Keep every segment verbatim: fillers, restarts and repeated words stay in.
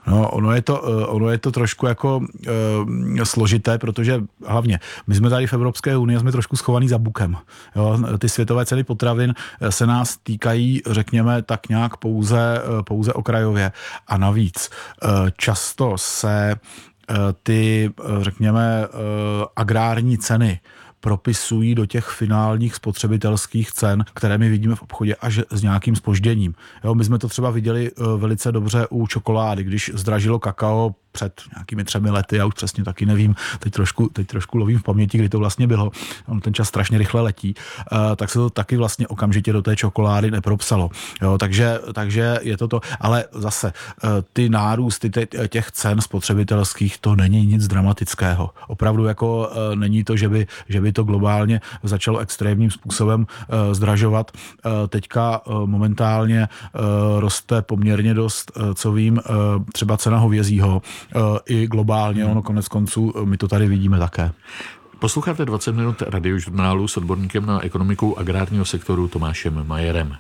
No, ono je to, ono je to trošku jako e, složité, protože hlavně my jsme tady v Evropské unii, jsme trošku schovaný za bukem. Jo? Ty světové ceny potravin se nás týkají, řekněme, tak nějak pouze, pouze okrajově. A navíc e, často se e, ty, řekněme, e, agrární ceny propisují do těch finálních spotřebitelských cen, které my vidíme v obchodě až s nějakým zpožděním. Jo, my jsme to třeba viděli velice dobře u čokolády, když zdražilo kakao před nějakými třemi lety, já už přesně taky nevím, teď trošku, teď trošku lovím v paměti, kdy to vlastně bylo, on ten čas strašně rychle letí, uh, tak se to taky vlastně okamžitě do té čokolády nepropsalo. Jo, takže, takže je to to, ale zase uh, ty nárůsty těch cen spotřebitelských, to není nic dramatického. Opravdu jako uh, není to, že by, že by to globálně začalo extrémním způsobem uh, zdražovat. Uh, teďka uh, momentálně uh, roste poměrně dost, uh, co vím, uh, třeba cena hovězího, i globálně, ono konec konců, my to tady vidíme také. Posloucháte dvacet minut radiožurnálu s odborníkem na ekonomiku agrárního sektoru Tomášem Majerem.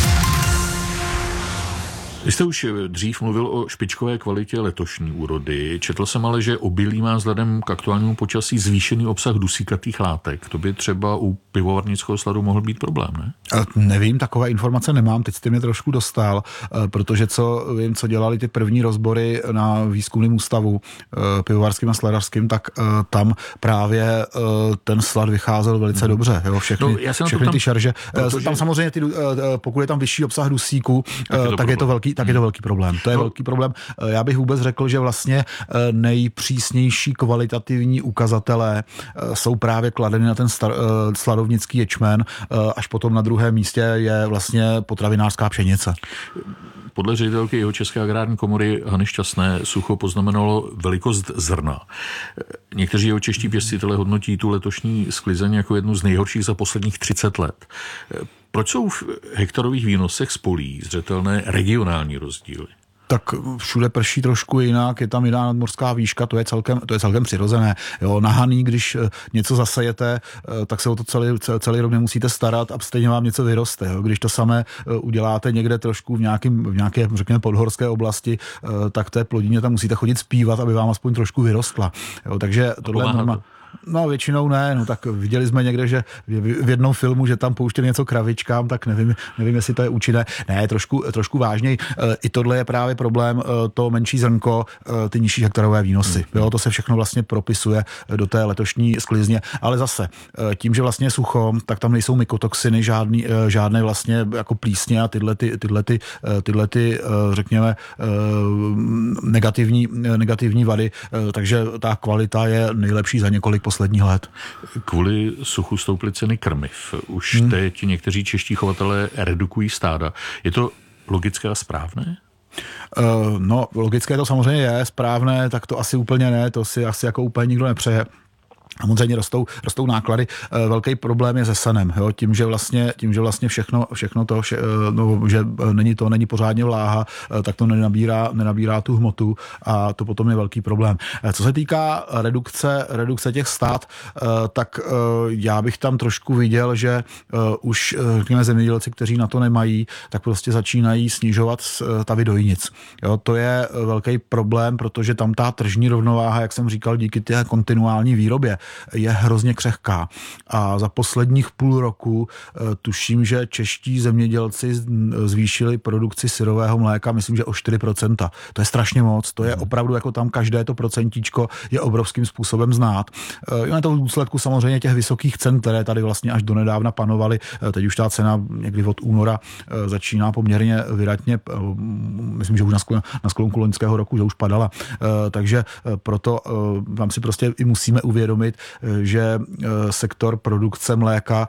Vy jste už dřív mluvil o špičkové kvalitě letošní úrody. Četl jsem ale, že obilí má vzhledem k aktuálnímu počasí zvýšený obsah dusíkatých látek. To by třeba u pivovarnického sladu mohl být problém, ne? Nevím, takové informace nemám, teď jste mě trošku dostal, protože co vím, co dělali ty první rozbory na výzkumném ústavu pivovarským a sladařským, tak tam právě ten slad vycházel velice dobře. Jo? Všechny, no, všechny ty šarže. Protože... Tam samozřejmě, ty, pokud je tam vyšší obsah dusíku, tak je to, tak je to velký tak je to velký problém. To je no. velký problém. Já bych vůbec řekl, že vlastně nejpřísnější kvalitativní ukazatelé jsou právě kladeny na ten star, sladovnický ječmen, až potom na druhém místě je vlastně potravinářská pšenice. Podle ředitelky Jihočeské agrární komory Hany Šťastné sucho poznamenalo velikost zrna. Někteří jihočeští pěstitelé hodnotí tu letošní sklizeň jako jednu z nejhorších za posledních třicet let. Proč jsou v hektarových výnosech z polí zřetelné regionální rozdíly? Tak všude prší trošku jinak, je tam jiná nadmořská výška, to je celkem, to je celkem přirozené. Jo, na Haný, když něco zasejete, tak se o to celý, celý rok nemusíte starat a stejně vám něco vyroste. Jo. Když to samé uděláte někde trošku v, nějakým, v nějaké, řekněme, podhorské oblasti, tak té plodině tam musíte chodit zpívat, aby vám aspoň trošku vyrostla. Jo, takže tohle je norma... No většinou ne, no tak viděli jsme někde, že v jednom filmu, že tam pouštěli něco kravičkám, tak nevím, nevím, jestli to je účinné. Ne, trošku, trošku vážněji. I tohle je právě problém, to menší zrnko, ty nižší hektarové výnosy. Jo, to se všechno vlastně propisuje do té letošní sklizně, ale zase tím, že vlastně je sucho, tak tam nejsou mykotoxiny, žádný, žádné vlastně jako plísně a tyhle ty, tyhle ty, tyhle ty, řekněme, negativní, negativní vady, takže ta kvalita je nejlepší za několik posledních let. Kvůli suchu stouply ceny krmiv. Už hmm. teď někteří čeští chovatelé redukují stáda. Je to logické a správné? Uh, no, logické to samozřejmě je, správné, tak to asi úplně ne, to si asi jako úplně nikdo nepřeje. Samozřejmě rostou, rostou náklady. Velký problém je se senem. Jo? Tím, že vlastně, tím, že vlastně všechno, všechno to, vše, no, že není to, není pořádně vláha, tak to nenabírá, nenabírá tu hmotu a to potom je velký problém. Co se týká redukce, redukce těch stád, tak já bych tam trošku viděl, že už řekněme zemědělci, kteří na to nemají, tak prostě začínají snižovat stavy dojnic. Jo? To je velký problém, protože tam ta tržní rovnováha, jak jsem říkal, díky té kontinuální výrobě, je hrozně křehká. A za posledních půl roku tuším, že čeští zemědělci zvýšili produkci syrového mléka, myslím, že o čtyři procenta. To je strašně moc. To je opravdu jako tam každé to procentíčko je obrovským způsobem znát. Je to v důsledku samozřejmě těch vysokých cen, které tady vlastně až donedávna panovaly. Teď už ta cena někdy od února začíná poměrně vyratně, myslím, že už na sklonku loňského roku, že už padala. Takže proto vám si prostě i musíme uvědomit, že sektor produkce mléka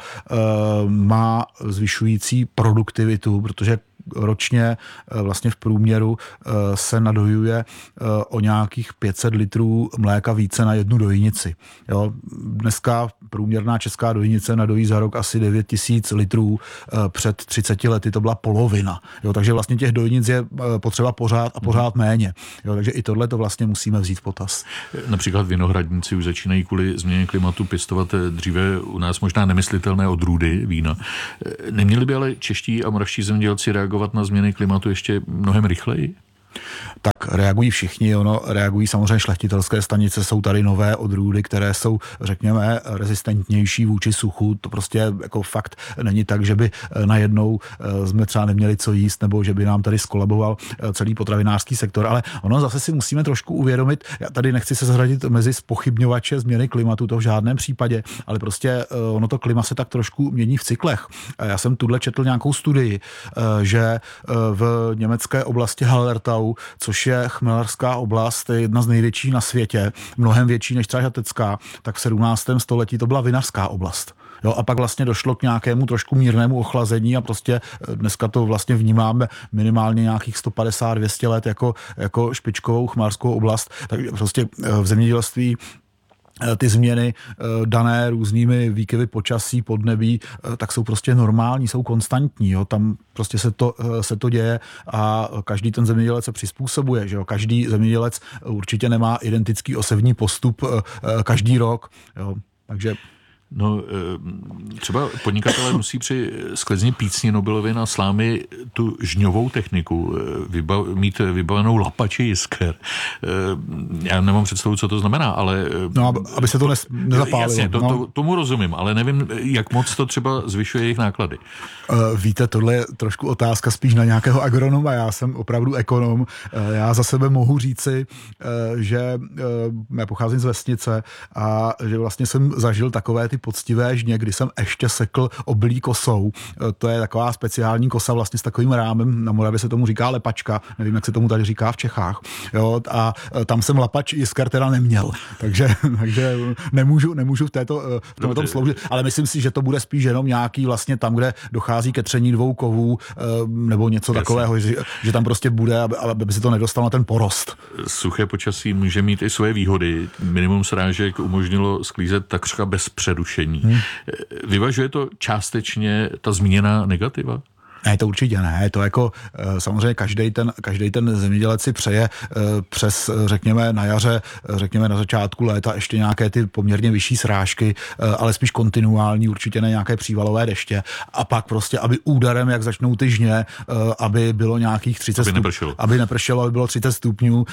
má zvyšující produktivitu, protože ročně vlastně v průměru se nadojuje o nějakých pět set litrů mléka více na jednu dojnici. Jo. Dneska průměrná česká dojnice nadojí za rok asi devět tisíc litrů, před třiceti lety to byla polovina. Jo. Takže vlastně těch dojnic je potřeba pořád a pořád méně. Jo. Takže i tohle to vlastně musíme vzít v potaz. Například vinohradníci už začínají kvůli změně klimatu pěstovat dříve u nás možná nemyslitelné odrůdy vína. Neměli by ale čeští a moravští zemědělci reagovat na změny klimatu ještě mnohem rychleji? Tak reagují všichni, ono reagují samozřejmě šlechtitelské stanice, jsou tady nové odrůdy, které jsou, řekněme, rezistentnější vůči suchu, to prostě jako fakt není tak, že by najednou jsme třeba neměli co jíst, nebo že by nám tady skolaboval celý potravinářský sektor, ale ono zase si musíme trošku uvědomit, já tady nechci se zařadit mezi zpochybňovače změny klimatu, to v žádném případě, ale prostě ono to klima se tak trošku mění v cyklech. Já jsem tuhle četl nějakou studii, že v německé oblasti Hallertau, což je chmelařská oblast, je jedna z největších na světě, mnohem větší než třeba Žatecká, tak v sedmnáctém století to byla vinařská oblast. Jo, a pak vlastně došlo k nějakému trošku mírnému ochlazení a prostě dneska to vlastně vnímáme minimálně nějakých sto padesát dvě stě let jako, jako špičkovou chmelařskou oblast. Takže prostě v zemědělství ty změny dané různými výkyvy počasí, podnebí, tak jsou prostě normální, jsou konstantní. Jo. Tam prostě se to, se to děje a každý ten zemědělec se přizpůsobuje. Že jo. Každý zemědělec určitě nemá identický osevní postup každý rok. Jo. Takže No, třeba podnikatelé musí při sklizně pícně Nobelovy na slámy tu žňovou techniku vybav, mít vybavenou lapači jisker. Já nemám představu, co to znamená, ale... No, aby se to nezapálilo. Jasně, to, no. to, tomu rozumím, ale nevím, jak moc to třeba zvyšuje jejich náklady. Víte, tohle je trošku otázka spíš na nějakého agronoma. Já jsem opravdu ekonom. Já za sebe mohu říci, že já pocházím z vesnice a že vlastně jsem zažil takové ty poctivé žně, kdy jsem ještě sekl obilí kosou. To je taková speciální kosa vlastně s takovým rámem, na Moravě se tomu říká lepačka, nevím, jak se tomu tady říká v Čechách. Jo, a tam jsem lapač jisker teda neměl, takže, takže nemůžu, nemůžu v této v tomhle tom sloužit, ale myslím si, že to bude spíš jenom nějaký vlastně tam, kde dochází ke tření dvou kovů nebo něco Jasně. takového, že, že tam prostě bude, aby, aby se to nedostalo na ten porost. Suché počasí může mít i svoje výhody. Minimum srážek umožnilo sklízet takřka bez přerušení. Hmm. Vyvažuje to částečně ta zmíněná negativa? Ne, to určitě ne. To jako samozřejmě každý ten, každý ten zemědělec si přeje přes, řekněme, na jaře, řekněme na začátku léta ještě nějaké ty poměrně vyšší srážky, ale spíš kontinuální, určitě ne nějaké přívalové deště. A pak prostě, aby úderem, jak začnou ty žně, aby bylo nějakých třicet stupňů. Aby nepršelo, aby bylo třicet stupňů.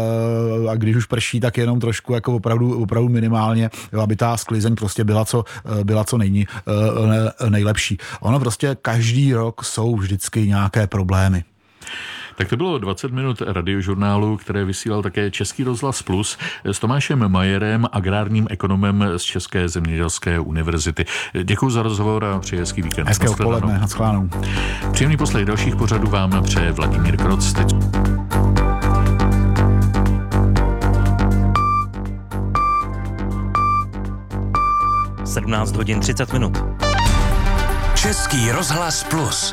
A když už prší, tak jenom trošku jako opravdu, opravdu minimálně, jo, aby ta sklizeň prostě byla co, byla co nejní, nejlepší. Ono prostě každý rok jsou vždycky nějaké problémy. Tak to bylo dvacet minut radiožurnálu, které vysílal také Český rozhlas Plus s Tomášem Majerem, agrárním ekonomem z České zemědělské univerzity. Děkuji za rozhovor a přeji hezký víkend. Hezké odpoledne, nashledanou. Příjemný poslech dalších pořadů vám přeje Vladimír Kroc. Teď... sedmnáct hodin třicet minut. Český rozhlas Plus.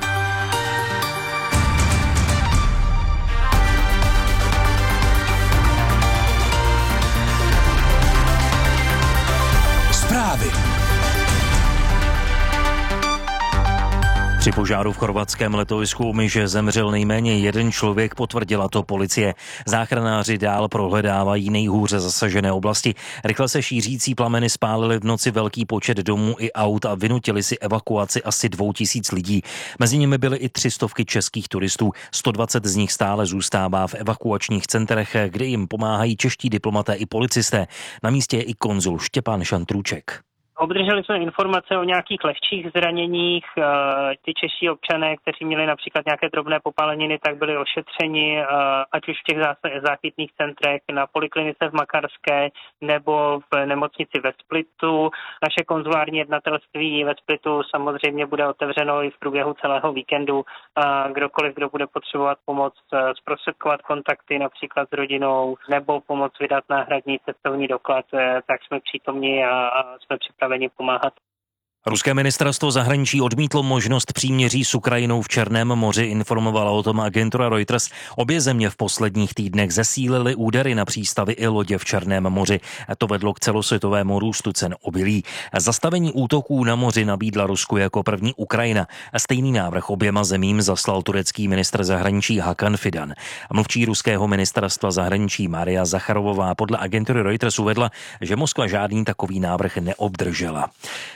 Zprávy. Při požáru v chorvatském letovisku Omiže zemřel nejméně jeden člověk, potvrdila to policie. Záchranáři dál prohledávají nejhůře zasažené oblasti. Rychle se šířící plameny spálily v noci velký počet domů i aut a vynutili si evakuaci asi dvou tisíc lidí. Mezi nimi byly i tři stovky českých turistů. sto dvacet z nich stále zůstává v evakuačních centrech, kde jim pomáhají čeští diplomaté i policisté. Na místě je i konzul Štěpán Šantrůček. Obdrželi jsme informace o nějakých lehčích zraněních. Ty čeští občané, kteří měli například nějaké drobné popáleniny, tak byli ošetřeni, ať už v těch záchytných centrech na poliklinice v Makarské nebo v nemocnici ve Splitu. Naše konzulární jednatelství ve Splitu samozřejmě bude otevřeno i v průběhu celého víkendu. Kdokoliv, kdo bude potřebovat pomoc zprostředkovat kontakty například s rodinou nebo pomoc vydat náhradní cestovní doklad, tak jsme přítomni a jsme připraveni pomáhat. Ruské ministerstvo zahraničí odmítlo možnost příměří s Ukrajinou v Černém moři, informovala o tom agentura Reuters. Obě země v posledních týdnech zesílily údery na přístavy i lodě v Černém moři. To vedlo k celosvětovému růstu cen obilí. Zastavení útoků na moři nabídla Rusku jako první Ukrajina. Stejný návrh oběma zemím zaslal turecký ministr zahraničí Hakan Fidan. Mluvčí ruského ministerstva zahraničí Maria Zacharovová podle agentury Reuters uvedla, že Moskva žádný takový návrh neobdržela. ČSOB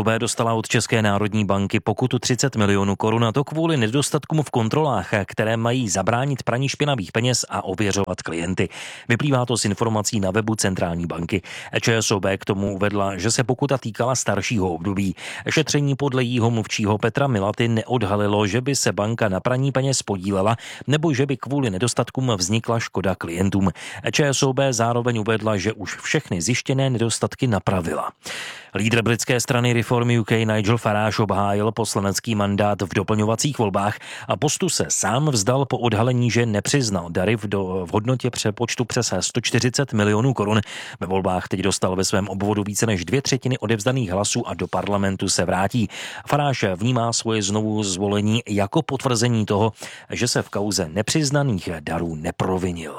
B dostala od České národní banky pokutu třicet milionů korun, a to kvůli nedostatkům v kontrolách, které mají zabránit praní špinavých peněz a ověřovat klienty. Vyplývá to z informací na webu centrální banky. ČSOB k tomu uvedla, že se pokuta týkala staršího období. Šetření podle jího mluvčího Petra Milaty neodhalilo, že by se banka na praní peněz podílela nebo že by kvůli nedostatkům vznikla škoda klientům. ČSOB zároveň uvedla, že už všechny zjištěné nedostatky napravila. Lídr britské strany Reform U K Nigel Farage obhájil poslanecký mandát v doplňovacích volbách a postu se sám vzdal po odhalení, že nepřiznal dary v, do, v hodnotě přepočtu přes sto čtyřicet milionů korun. Ve volbách teď dostal ve svém obvodu více než dvě třetiny odevzdaných hlasů a do parlamentu se vrátí. Farage vnímá svoje znovu zvolení jako potvrzení toho, že se v kauze nepřiznaných darů neprovinil.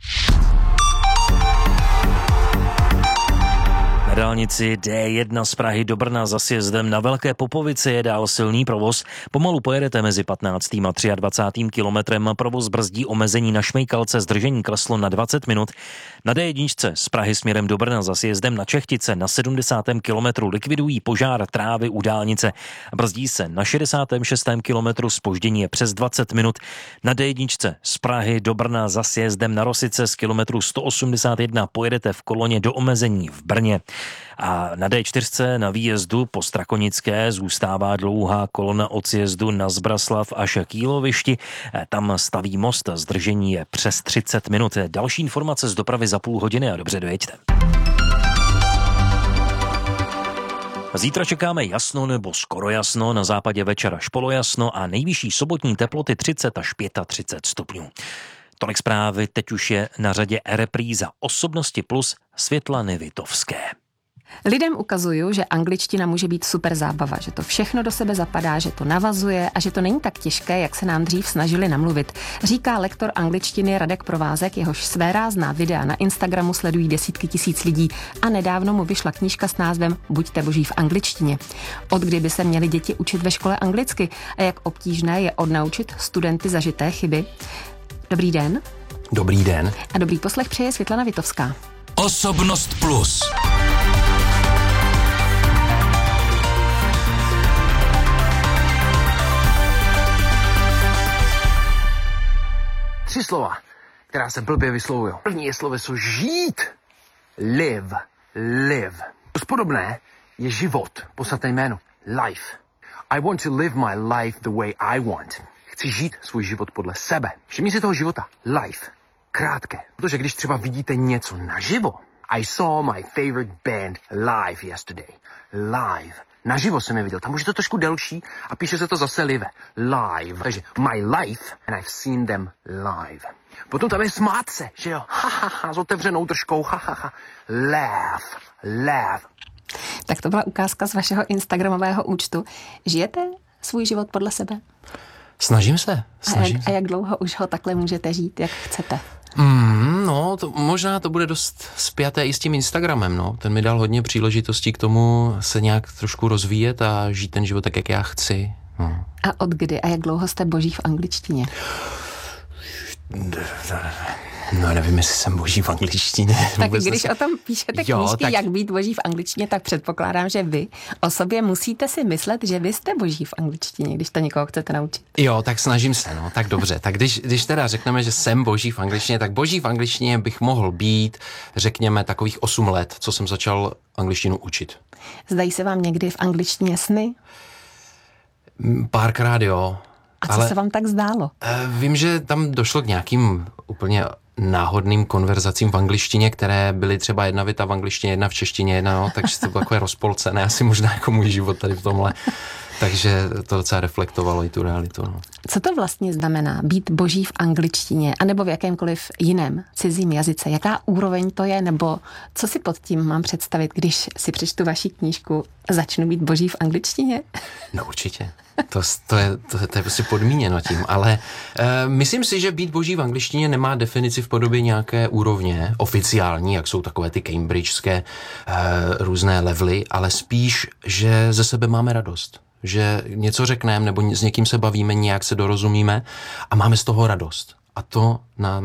Na dálnici D jedna z Prahy do Brna za sjezdem na Velké Popovici je dál silný provoz. Pomalu pojedete mezi patnáctým a dvacátým třetím kilometrem. Provoz brzdí omezení na Šmejkalce, zdržení kleslo na dvacet minut. Na D jedna z Prahy směrem do Brna za sjezdem na Čechtice na sedmdesátém kilometru likvidují požár trávy u dálnice. Brzdí se na šedesátém šestém kilometru, zpoždění je přes dvacet minut. Na D jedna z Prahy do Brna za sjezdem na Rosice z kilometru sto osmdesát jedna pojedete v koloně do omezení v Brně. A na D čtyři na výjezdu po Strakonické zůstává dlouhá kolona od sjezdu na Zbraslav až k Jílovišti. Tam staví most, zdržení je přes třicet minut. Další informace z dopravy za půl hodiny a dobře dojeďte. Zítra čekáme jasno nebo skoro jasno, na západě večer až polojasno a nejvyšší sobotní teploty třicet až třicet pět stupňů. Tolik zprávy, teď už je na řadě repríza Osobnosti plus Světlany Vitovské. Lidem ukazuju, že angličtina může být super zábava, že to všechno do sebe zapadá, že to navazuje a že to není tak těžké, jak se nám dřív snažili namluvit, říká lektor angličtiny Radek Provázek, jehož svérázná videa na Instagramu sledují desítky tisíc lidí a nedávno mu vyšla knížka s názvem Buďte boží v angličtině. Od kdy by se měly děti učit ve škole anglicky a jak obtížné je odnaučit studenty zažité chyby. Dobrý den. Dobrý den. A dobrý poslech přeje Světlana Vitovská. Osobnost plus. Tři slova, která se blbě vyslovují. První je sloveso žít. Live. Live. To podobné je život. Podstatné jméno. Life. I want to live my life the way I want. Chci žít svůj život podle sebe. Všimni si toho života. Life. Krátké. Protože když třeba vidíte něco naživo. I saw my favorite band live yesterday. Live. Naživo jsem je viděl. Tam už je to trošku delší a píše se to zase live. Live. Takže my life and I've seen them live. Potom tam je smát se, že jo? Ha, ha, ha, s otevřenou držkou. Ha, ha, ha. Laugh. Laugh. Tak to byla ukázka z vašeho instagramového účtu. Žijete svůj život podle sebe? Snažím se. Snažím a, jak, se. a jak dlouho už ho takhle můžete žít, jak chcete? Mm, no, to, možná to bude dost spjaté i s tím Instagramem, no. Ten mi dal hodně příležitostí k tomu se nějak trošku rozvíjet a žít ten život tak, jak já chci. No. A od kdy a jak dlouho jste boží v angličtině? No, nevím, jestli jsem boží v angličtině. Tak když se... o tom píšete jo, knížky, tak... jak být boží v angličtině, tak předpokládám, že vy o sobě musíte si myslet, že vy jste boží v angličtině, když to někoho chcete naučit. Jo, tak snažím se, no, tak dobře. Tak když, když teda řekneme, že jsem boží v angličtině, tak boží v angličtině bych mohl být, řekněme, takových osm let, co jsem začal angličtinu učit. Zdají se vám někdy v angličtině sny? Párkrát jo. A co ale, se vám tak zdálo? Vím, že tam došlo k nějakým úplně náhodným konverzacím v angličtině, které byly třeba jedna věta v angličtině, jedna v češtině, jedna, no, takže to bylo takové rozpolcené, asi možná jako můj život tady v tomhle. Takže to docela reflektovalo i tu realitu. No. Co to vlastně znamená být boží v angličtině, anebo v jakémkoliv jiném cizím jazyce? Jaká úroveň to je, nebo co si pod tím mám představit, když si přečtu vaši knížku Začnu být boží v angličtině? No určitě. To, to, je, to, to je prostě podmíněno tím, ale e, myslím si, že být boží v angličtině nemá definici v podobě nějaké úrovně oficiální, jak jsou takové ty cambridgeské e, různé levely, ale spíš, že ze sebe máme radost. Že něco řekneme nebo s někým se bavíme, nějak se dorozumíme a máme z toho radost. A to nám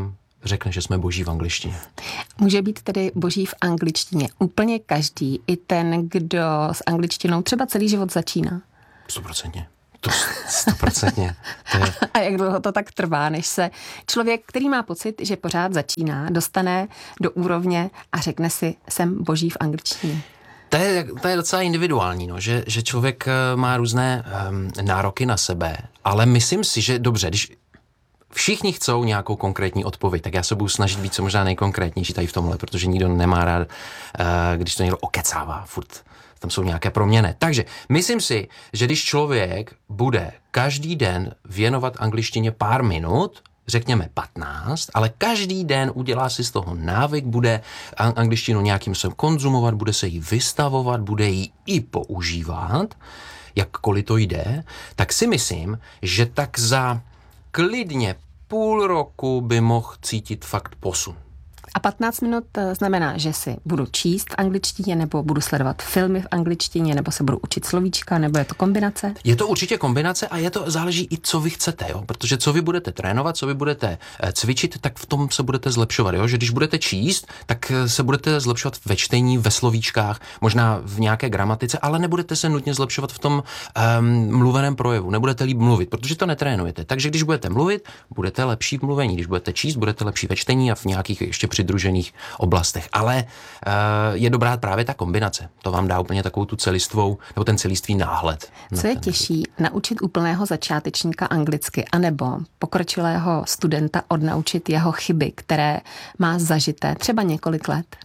řekne, že jsme boží v angličtině. Může být tedy boží v angličtině úplně každý, i ten, kdo s angličtinou třeba celý život začíná? Stoprocentně. To stoprocentně. Je... A jak dlouho to tak trvá, než se člověk, který má pocit, že pořád začíná, dostane do úrovně a řekne si, jsem boží v angličtině? To je, to je docela individuální, no, že, že člověk má různé um, nároky na sebe, ale myslím si, že dobře, když všichni chcou nějakou konkrétní odpověď, tak já se budu snažit být co možná nejkonkrétnější tady v tomhle, protože nikdo nemá rád, uh, když to někdo okecává furt. Tam jsou nějaké proměny. Takže myslím si, že když člověk bude každý den věnovat angličtině pár minut, řekněme patnáct, ale každý den udělá si z toho návyk, bude angličtinu nějakým způsobem konzumovat, bude se jí vystavovat, bude ji i používat, jakkoliv to jde, tak si myslím, že tak za klidně půl roku by mohl cítit fakt posun. A patnáct minut znamená, že si budu číst v angličtině, nebo budu sledovat filmy v angličtině, nebo se budu učit slovíčka, nebo je to kombinace? Je to určitě kombinace a je to záleží i, co vy chcete, jo? Protože co vy budete trénovat, co vy budete cvičit, tak v tom se budete zlepšovat, jo? Že když budete číst, tak se budete zlepšovat ve čtení, ve slovíčkách, možná v nějaké gramatice, ale nebudete se nutně zlepšovat v tom um, mluveném projevu, nebudete líp mluvit, protože to netrénujete. Takže když budete mluvit, budete lepší v mluvení, když budete číst, budete lepší ve čtení a v nějakých ještě přidružených oblastech. Ale uh, je dobrá právě ta kombinace. To vám dá úplně takovou tu celistvou, nebo ten celistvý náhled. Co je těžší, naučit úplného začátečníka anglicky, anebo pokročilého studenta odnaučit jeho chyby, které má zažité třeba několik let?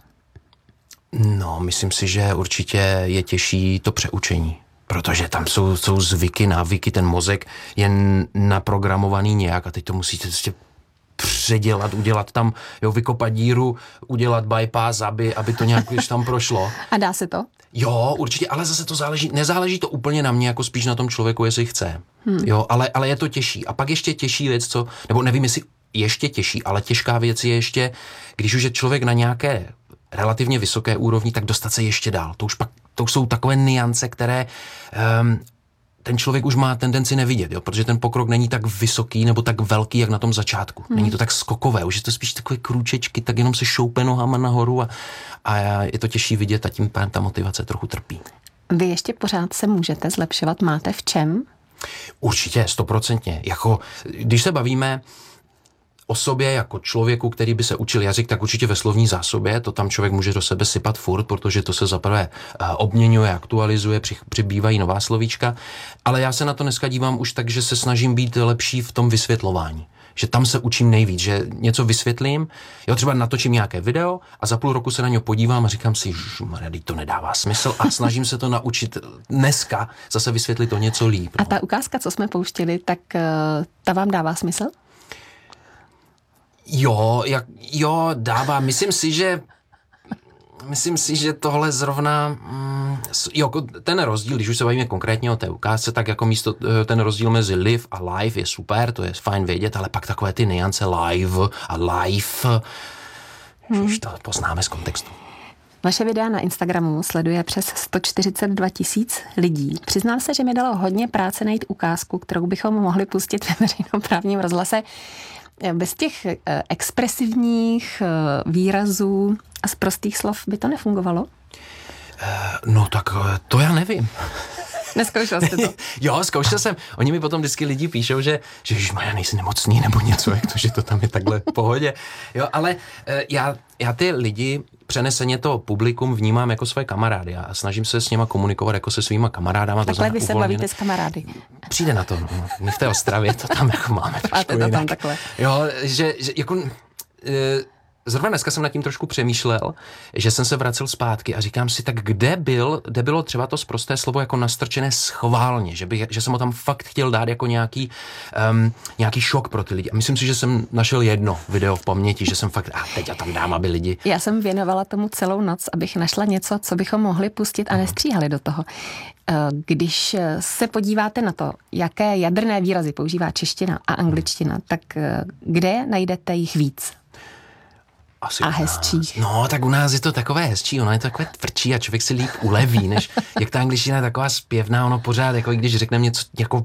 No, myslím si, že určitě je těžší to přeučení. Protože tam jsou, jsou zvyky, návyky, ten mozek je naprogramovaný nějak a teď to musíte prostě předělat, udělat tam, jo, vykopat díru, udělat bypass, aby, aby to nějak už tam prošlo. A dá se to? Jo, určitě, ale zase to záleží, nezáleží to úplně na mě, jako spíš na tom člověku, jestli chce. Hmm. Jo, ale, ale je to těžší. A pak ještě těžší věc, co, nebo nevím, jestli ještě těžší, ale těžká věc je ještě, když už je člověk na nějaké relativně vysoké úrovni, tak dostat se ještě dál. To už pak, to už jsou takové nuance, které um, ten člověk už má tendenci nevidět, jo? Protože ten pokrok není tak vysoký nebo tak velký, jak na tom začátku. Hmm. Není to tak skokové, už je to spíš takové krůčečky, tak jenom se šoupe nohama nahoru a, a je to těžší vidět a tím pádem ta motivace trochu trpí. Vy ještě pořád se můžete zlepšovat, máte v čem? Určitě, stoprocentně. Jako, když se bavíme o sobě jako člověku, který by se učil jazyk, tak určitě ve slovní zásobě, to tam člověk může do sebe sypat furt, protože to se zaprvé obměňuje, aktualizuje, při, přibývají nová slovíčka, ale já se na to dneska dívám už tak, že se snažím být lepší v tom vysvětlování. Že tam se učím nejvíc, že něco vysvětlím, jo, třeba natočím nějaké video a za půl roku se na něj podívám a říkám si, žmarady, to nedává smysl a snažím se to naučit dneska, zase vysvětlit to něco líp. No. A ta ukázka, co jsme pouštěli, tak ta vám dává smysl? Jo, jak, jo, dává. Myslím si, že myslím si, že tohle zrovna mm, jo, ten rozdíl, když už se bavíme konkrétně o té ukázce, tak jako místo ten rozdíl mezi live a live je super, to je fajn vědět, ale pak takové ty nuance live a live, hmm. už to poznáme z kontextu. Vaše videa na Instagramu sleduje přes sto čtyřicet dva tisíc lidí. Přiznám se, že mi dalo hodně práce najít ukázku, kterou bychom mohli pustit ve veřejnoprávním rozhlase. Bez těch expresivních výrazů a z prostých slov by to nefungovalo? No tak to já nevím. Neskoušel jste to? Jo, zkoušel jsem. Oni mi potom vždycky lidi píšou, že, že ježišmarja, nejsi nemocný nebo něco, jak to, že to tam je takhle v pohodě. Jo, ale já, já ty lidi, přeneseně to publikum vnímám jako své kamarády a snažím se s nima komunikovat jako se svýma kamarádama. Takhle vy se bavíte s kamarády. Přijde na to, no. My v té Ostravě to tam jako máme trošku a to jinak. Tam takhle. Jo, že, že jako... E, Zrovna dneska jsem nad tím trošku přemýšlel, že jsem se vracel zpátky a říkám si, tak kde byl, kde bylo třeba to sprosté slovo jako nastrčené schválně, že, bych, že jsem ho tam fakt chtěl dát jako nějaký, um, nějaký šok pro ty lidi. A myslím si, že jsem našel jedno video v paměti, že jsem fakt, a teď já tam dám, aby lidi... Já jsem věnovala tomu celou noc, abych našla něco, co bychom mohli pustit a nestříhali do toho. Když se podíváte na to, jaké jadrné výrazy používá čeština a angličtina, tak kde najdete jich víc? Asi a hezčí. No, tak u nás je to takové hezčí, ono je to takové tvrdší a člověk si líp uleví, než jak ta angličtina je taková zpěvná, ono pořád, jako když řekneme něco jako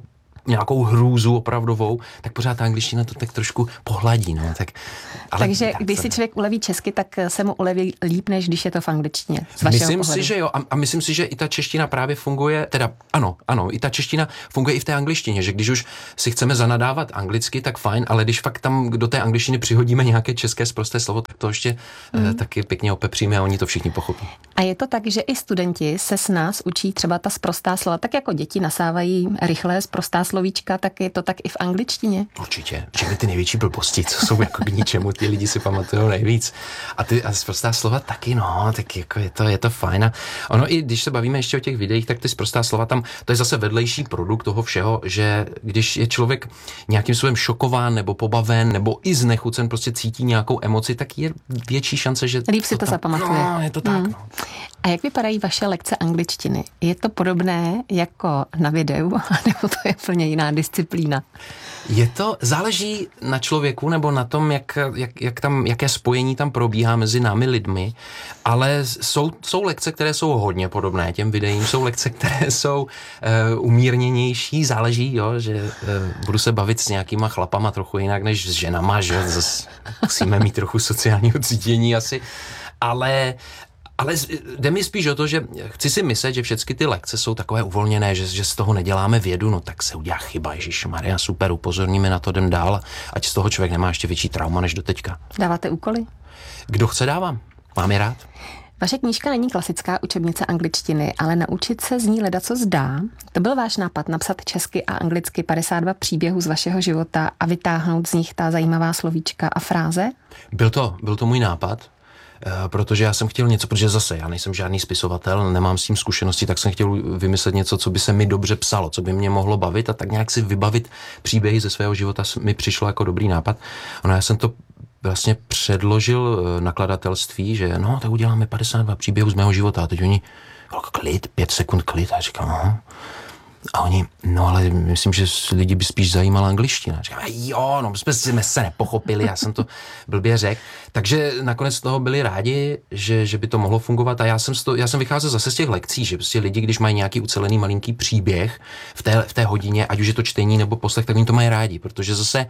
nějakou hrůzu opravdovou, tak pořád ta angličtina to tak trošku pohladí. No. Tak, ale Takže když si člověk uleví česky, tak se mu uleví líp, než když je to v angličtině. Z vašeho myslím pohledu. si, že jo. A, a myslím si, že i ta čeština právě funguje, teda ano, ano, i ta čeština funguje i v té angličtině, že když už si chceme zanadávat anglicky, tak fajn, ale když fakt tam do té angličtiny přihodíme nějaké české sprosté slovo, tak to ještě mm. taky pěkně opepříme a oni to všichni pochopí. A je to tak, že i studenti se s nás učí třeba ta sprostá slova, tak jako děti nasávají rychlé sprostá slovíčka, tak je to tak i v angličtině? Určitě. Všechny ty největší blbosti, co jsou jako k ničemu, ty lidi si pamatují nejvíc. A ty a sprostá slova taky, no, tak jako je to, je to fajn. A ono i když se bavíme ještě o těch videích, tak ty sprostá slova tam, to je zase vedlejší produkt toho všeho, že když je člověk nějakým způsobem šokován nebo pobaven nebo i znechucen, prostě cítí nějakou emoci, tak je větší šance, že líp si to, to tam, zapamatuje. No, je to tak. Hmm. No. A jak vypadají vaše lekce angličtiny? Je to podobné jako na videu, nebo to je plně jiná disciplína? Je to, záleží na člověku nebo na tom, jak, jak, jak tam, jaké spojení tam probíhá mezi námi lidmi, ale jsou, jsou lekce, které jsou hodně podobné těm videím, jsou lekce, které jsou uh, umírněnější, záleží, jo, že uh, budu se bavit s nějakýma chlapama trochu jinak než s ženama, že zase musíme mít trochu sociálního cítění asi, ale Ale jde mi spíš o to, že chci si myslet, že všechny ty lekce jsou takové uvolněné, že, že z toho neděláme vědu, no tak se udělá chyba, ježišmarja, super, upozorníme na to, jdem dál, ať z toho člověk nemá ještě větší trauma než doteďka. Dáváte úkoly? Kdo chce, dávám. Mám je rád. Vaše knížka není klasická učebnice angličtiny, ale naučit se z ní ledaco zdá. To byl váš nápad napsat česky a anglicky padesát dva příběhů z vašeho života a vytáhnout z nich ta zajímavá slovíčka a fráze? Byl to, byl to můj nápad. Protože já jsem chtěl něco, protože zase já nejsem žádný spisovatel, nemám s tím zkušenosti, tak jsem chtěl vymyslet něco, co by se mi dobře psalo, co by mě mohlo bavit a tak nějak si vybavit příběhy ze svého života mi přišlo jako dobrý nápad. Ono, já jsem to vlastně předložil nakladatelství, že no, tak uděláme padesát dva příběhů z mého života a teď oni, klid, pět sekund klid a říkám, aha. A oni, no ale myslím, že lidi by spíš zajímala angličtina. Říkám, jo, no jsme, jsme se nepochopili, já jsem to blbě řekl. Takže nakonec z toho byli rádi, že, že by to mohlo fungovat a já jsem, to, já jsem vycházel zase z těch lekcí, že prostě lidi, když mají nějaký ucelený malinký příběh v té, v té hodině, ať už je to čtení nebo poslech, tak oni to mají rádi, protože zase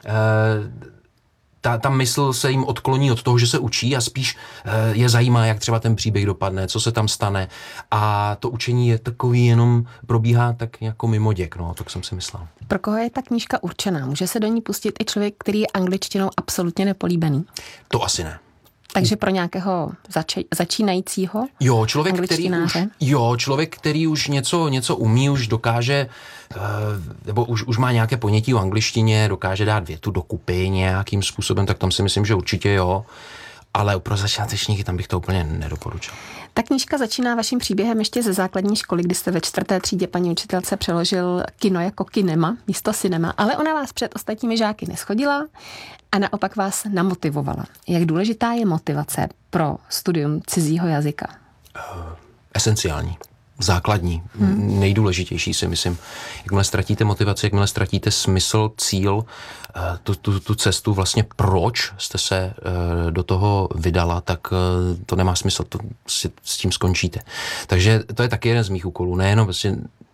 uh, Ta, ta mysl se jim odkloní od toho, že se učí a spíš e, je zajímá, jak třeba ten příběh dopadne, co se tam stane a to učení je takový jenom probíhá tak jako mimoděk, no, tak jsem si myslel. Pro koho je ta knížka určená? Může se do ní pustit i člověk, který je angličtinou absolutně nepolíbený? To asi ne. Takže pro nějakého zač- začínajícího jo, člověk, který už, jo, člověk, který už něco, něco umí, už dokáže, nebo už, už má nějaké ponětí o angličtině, dokáže dát větu dokupy nějakým způsobem, tak tam si myslím, že určitě jo. Ale pro začátečníky tam bych to úplně nedoporučil. Ta knížka začíná vaším příběhem ještě ze základní školy, kdy jste ve čtvrté třídě paní učitelce přeložil kino jako kinema, místo cinema, ale ona vás před ostatními žáky neschodila a naopak vás namotivovala. Jak důležitá je motivace pro studium cizího jazyka? Uh, esenciální. Základní, hmm. nejdůležitější si myslím. Jakmile ztratíte motivaci, jakmile ztratíte smysl, cíl, tu, tu, tu cestu vlastně proč jste se do toho vydala, tak to nemá smysl, to si s tím skončíte. Takže to je taky jeden z mých úkolů, nejenom vlastně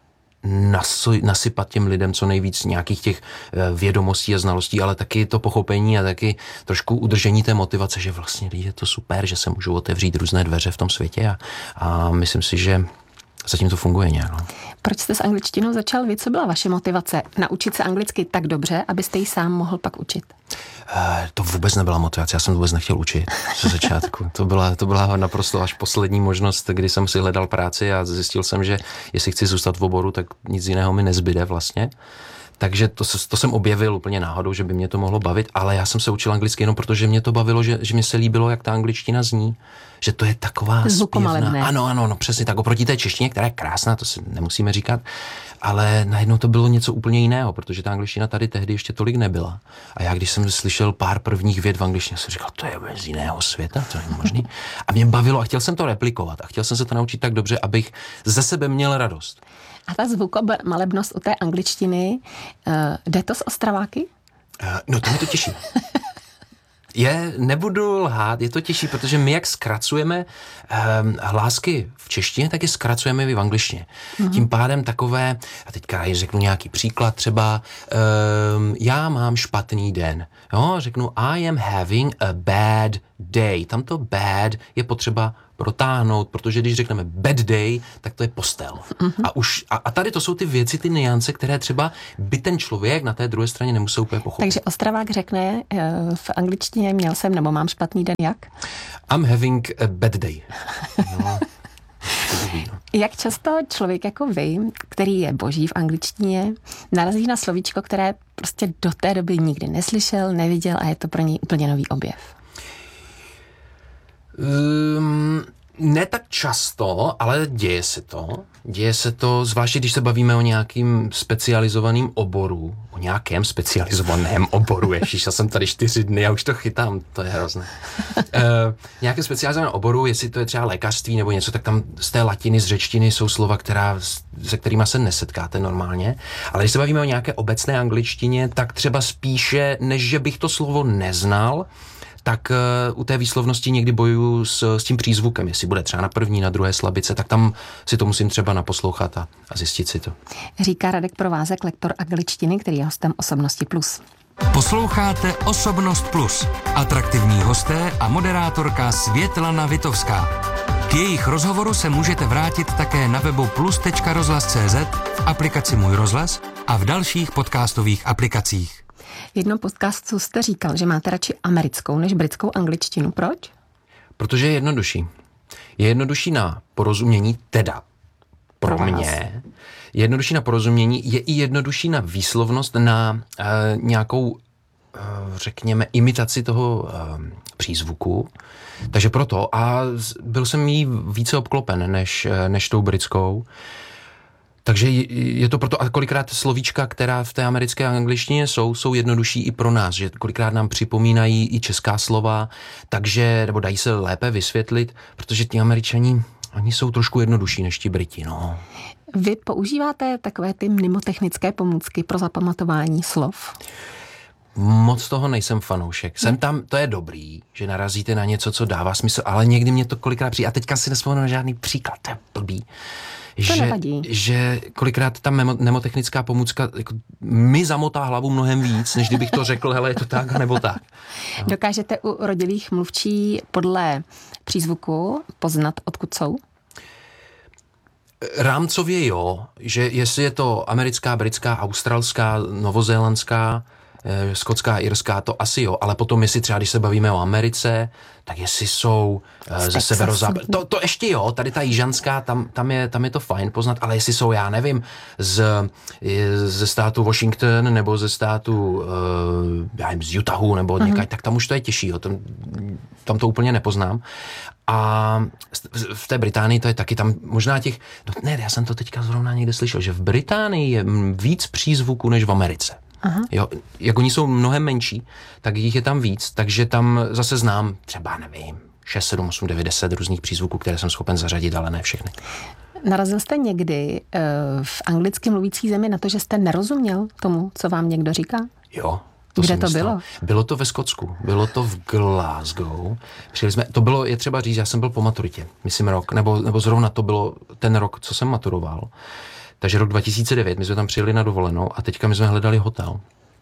nasypat těm lidem co nejvíc nějakých těch vědomostí a znalostí, ale taky to pochopení a taky trošku udržení té motivace, že vlastně je to super, že se můžou otevřít různé dveře v tom světě a, a myslím si, že zatím to funguje nějak. No. Proč jste s angličtinou začal vy? Co byla vaše motivace? Naučit se anglicky tak dobře, abyste ji sám mohl pak učit? Uh, to vůbec nebyla motivace, já jsem to vůbec nechtěl učit ze začátku. To byla, to byla naprosto až poslední možnost, kdy jsem si hledal práci a zjistil jsem, že jestli chci zůstat v oboru, tak nic jiného mi nezbyde vlastně. Takže to, to jsem objevil úplně náhodou, že by mě to mohlo bavit, ale já jsem se učil anglicky jenom protože mě to bavilo, že, že mi se líbilo, jak ta angličtina zní, že to je taková zpěvná. Ano, ano, no přesně tak, oproti té češtině, která je krásná, to si nemusíme říkat, ale najednou to bylo něco úplně jiného, protože ta angličtina tady tehdy ještě tolik nebyla. A já, když jsem slyšel pár prvních vět v angličtině, jsem říkal, to je z jiného světa, to je možný. A mě bavilo a chtěl jsem to replikovat a chtěl jsem se to naučit tak dobře, abych ze sebe měl radost. A ta zvukomalebnost u té angličtiny, uh, jde to s Ostraváky? Uh, no to mě to těší. Je, nebudu lhát, je to těžší, protože my jak zkracujeme um, hlásky v češtině, tak je zkracujeme i v angličtině. Mm-hmm. Tím pádem takové, a teďka řeknu nějaký příklad, třeba um, já mám špatný den. Jo, řeknu I am having a bad day. Tam to bad je potřeba protáhnout, protože když řekneme bad day, tak to je postel. Mm-hmm. A, už, a, a tady to jsou ty věci, ty nuance, které třeba by ten člověk na té druhé straně nemusel úplně pochopit. Takže Ostravák řekne v angličtině měl jsem nebo mám špatný den jak? I'm having a bad day. No. Jak často člověk jako vy, který je boží v angličtině, narazí na slovíčko, které prostě do té doby nikdy neslyšel, neviděl a je to pro něj úplně nový objev? Um, ne tak často, ale děje se to. Děje se to, zvláště když se bavíme o nějakým specializovaným oboru, o nějakém specializovaném oboru, ježiš, já jsem tady čtyři dny, já už to chytám, to je hrozné. Uh, nějakém specializovaném oboru, jestli to je třeba lékařství nebo něco, tak tam z té latiny, z řečtiny jsou slova, která, se kterými se nesetkáte normálně. Ale když se bavíme o nějaké obecné angličtině, tak třeba spíše, než že bych to slovo neznal, tak uh, u té výslovnosti někdy bojuju s, s tím přízvukem, jestli bude třeba na první, na druhé slabice, tak tam si to musím třeba naposlouchat a, a zjistit si to. Říká Radek Provázek, lektor angličtiny, který je hostem Osobnosti plus. Posloucháte Osobnost plus. Atraktivní hosté a moderátorka Světlana Vitovská. K jejich rozhovoru se můžete vrátit také na webu plus tečka rozhlas tečka cé zet, v aplikaci Můj rozhlas a v dalších podcastových aplikacích. V jednom podcastu jste říkal, že máte radši americkou než britskou angličtinu. Proč? Protože je jednodušší. Je jednodušší na porozumění, teda pro, pro mě. Je jednodušší na porozumění, je i jednodušší na výslovnost, na uh, nějakou, uh, řekněme, imitaci toho uh, přízvuku. Takže proto. A byl jsem jí více obklopen než, než tou britskou. Takže je to proto, a kolikrát slovíčka, která v té americké angličtině jsou, jsou jednodušší i pro nás, že kolikrát nám připomínají i česká slova, takže, nebo dají se lépe vysvětlit, protože ti Američani, oni jsou trošku jednodušší než ti Briti, no. Vy používáte takové ty mnemotechnické pomůcky pro zapamatování slov? Moc toho nejsem fanoušek. Jsem tam, to je dobrý, že narazíte na něco, co dává smysl, ale někdy mě to kolikrát přijde. A teďka si nespomenu na žádný příklad, to je blbý. Že, že kolikrát ta mnemotechnická pomůcka jako, mi zamotá hlavu mnohem víc, než kdybych to řekl, hele, je to tak, nebo tak. No. Dokážete u rodilých mluvčí podle přízvuku poznat, odkud jsou? Rámcově jo, že jestli je to americká, britská, australská, novozélandská, eh, skotská, irská, to asi jo, ale potom jestli třeba, když se bavíme o Americe, tak jestli jsou uh, ze severozápadu. To, to ještě jo, tady ta jižanská, tam, tam, je, tam je to fajn poznat, ale jestli jsou, já nevím, z, ze státu Washington nebo ze státu uh, já nevím, z Utahu nebo uh-huh. někaj, tak tam už to je těžší, jo, tam, tam to úplně nepoznám. A v té Británii to je taky tam možná těch, no ne, já jsem to teďka zrovna někde slyšel, že v Británii je víc přízvuků než v Americe. Aha. Jo, jak oni jsou mnohem menší, tak jich je tam víc, takže tam zase znám třeba, nevím, šest, sedm, osm, devět, deset různých přízvuků, které jsem schopen zařadit, ale ne všechny. Narazil jste někdy uh, v anglicky mluvící zemi na to, že jste nerozuměl tomu, co vám někdo říká? Jo. To Kde to myslel. bylo? Bylo to ve Skotsku, bylo to v Glasgow. Přijeli jsme, to bylo, je třeba říct, já jsem byl po maturitě, myslím rok, nebo, nebo zrovna to bylo ten rok, co jsem maturoval. Takže rok dva tisíce devět, my jsme tam přijeli na dovolenou a teďka my jsme hledali hotel.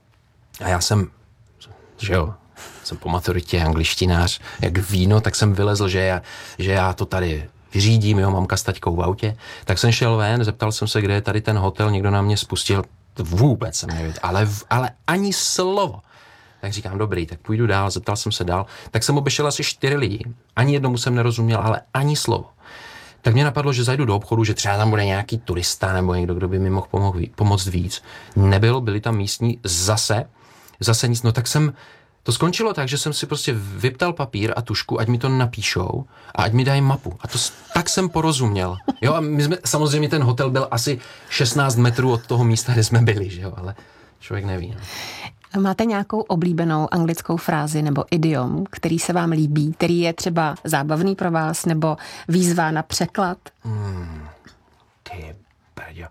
A já jsem, že jo, jsem po maturitě angličtinář, jak víno, tak jsem vylezl, že já, že já to tady vyřídím, jo, mamka s taťkou v autě. Tak jsem šel ven, zeptal jsem se, kde je tady ten hotel, někdo na mě spustil, vůbec jsem nevěděl, ale, ale ani slovo. Tak říkám, dobrý, tak půjdu dál, zeptal jsem se dál. Tak jsem obešel asi čtyři lidi, ani jednomu jsem nerozuměl, ale ani slovo. Tak mě napadlo, že zajdu do obchodu, že třeba tam bude nějaký turista nebo někdo, kdo by mi mohl pomoct, pomoct víc. Nebylo, byli tam místní zase, zase nic. No tak jsem, to skončilo tak, že jsem si prostě vyptal papír a tušku, ať mi to napíšou a ať mi dají mapu. A to tak jsem porozuměl. Jo, a my jsme, samozřejmě ten hotel byl asi šestnáct metrů od toho místa, kde jsme byli, že jo, ale člověk neví. No. Máte nějakou oblíbenou anglickou frázi nebo idiom, který se vám líbí, který je třeba zábavný pro vás nebo výzva na překlad? Hmm, ty brďo.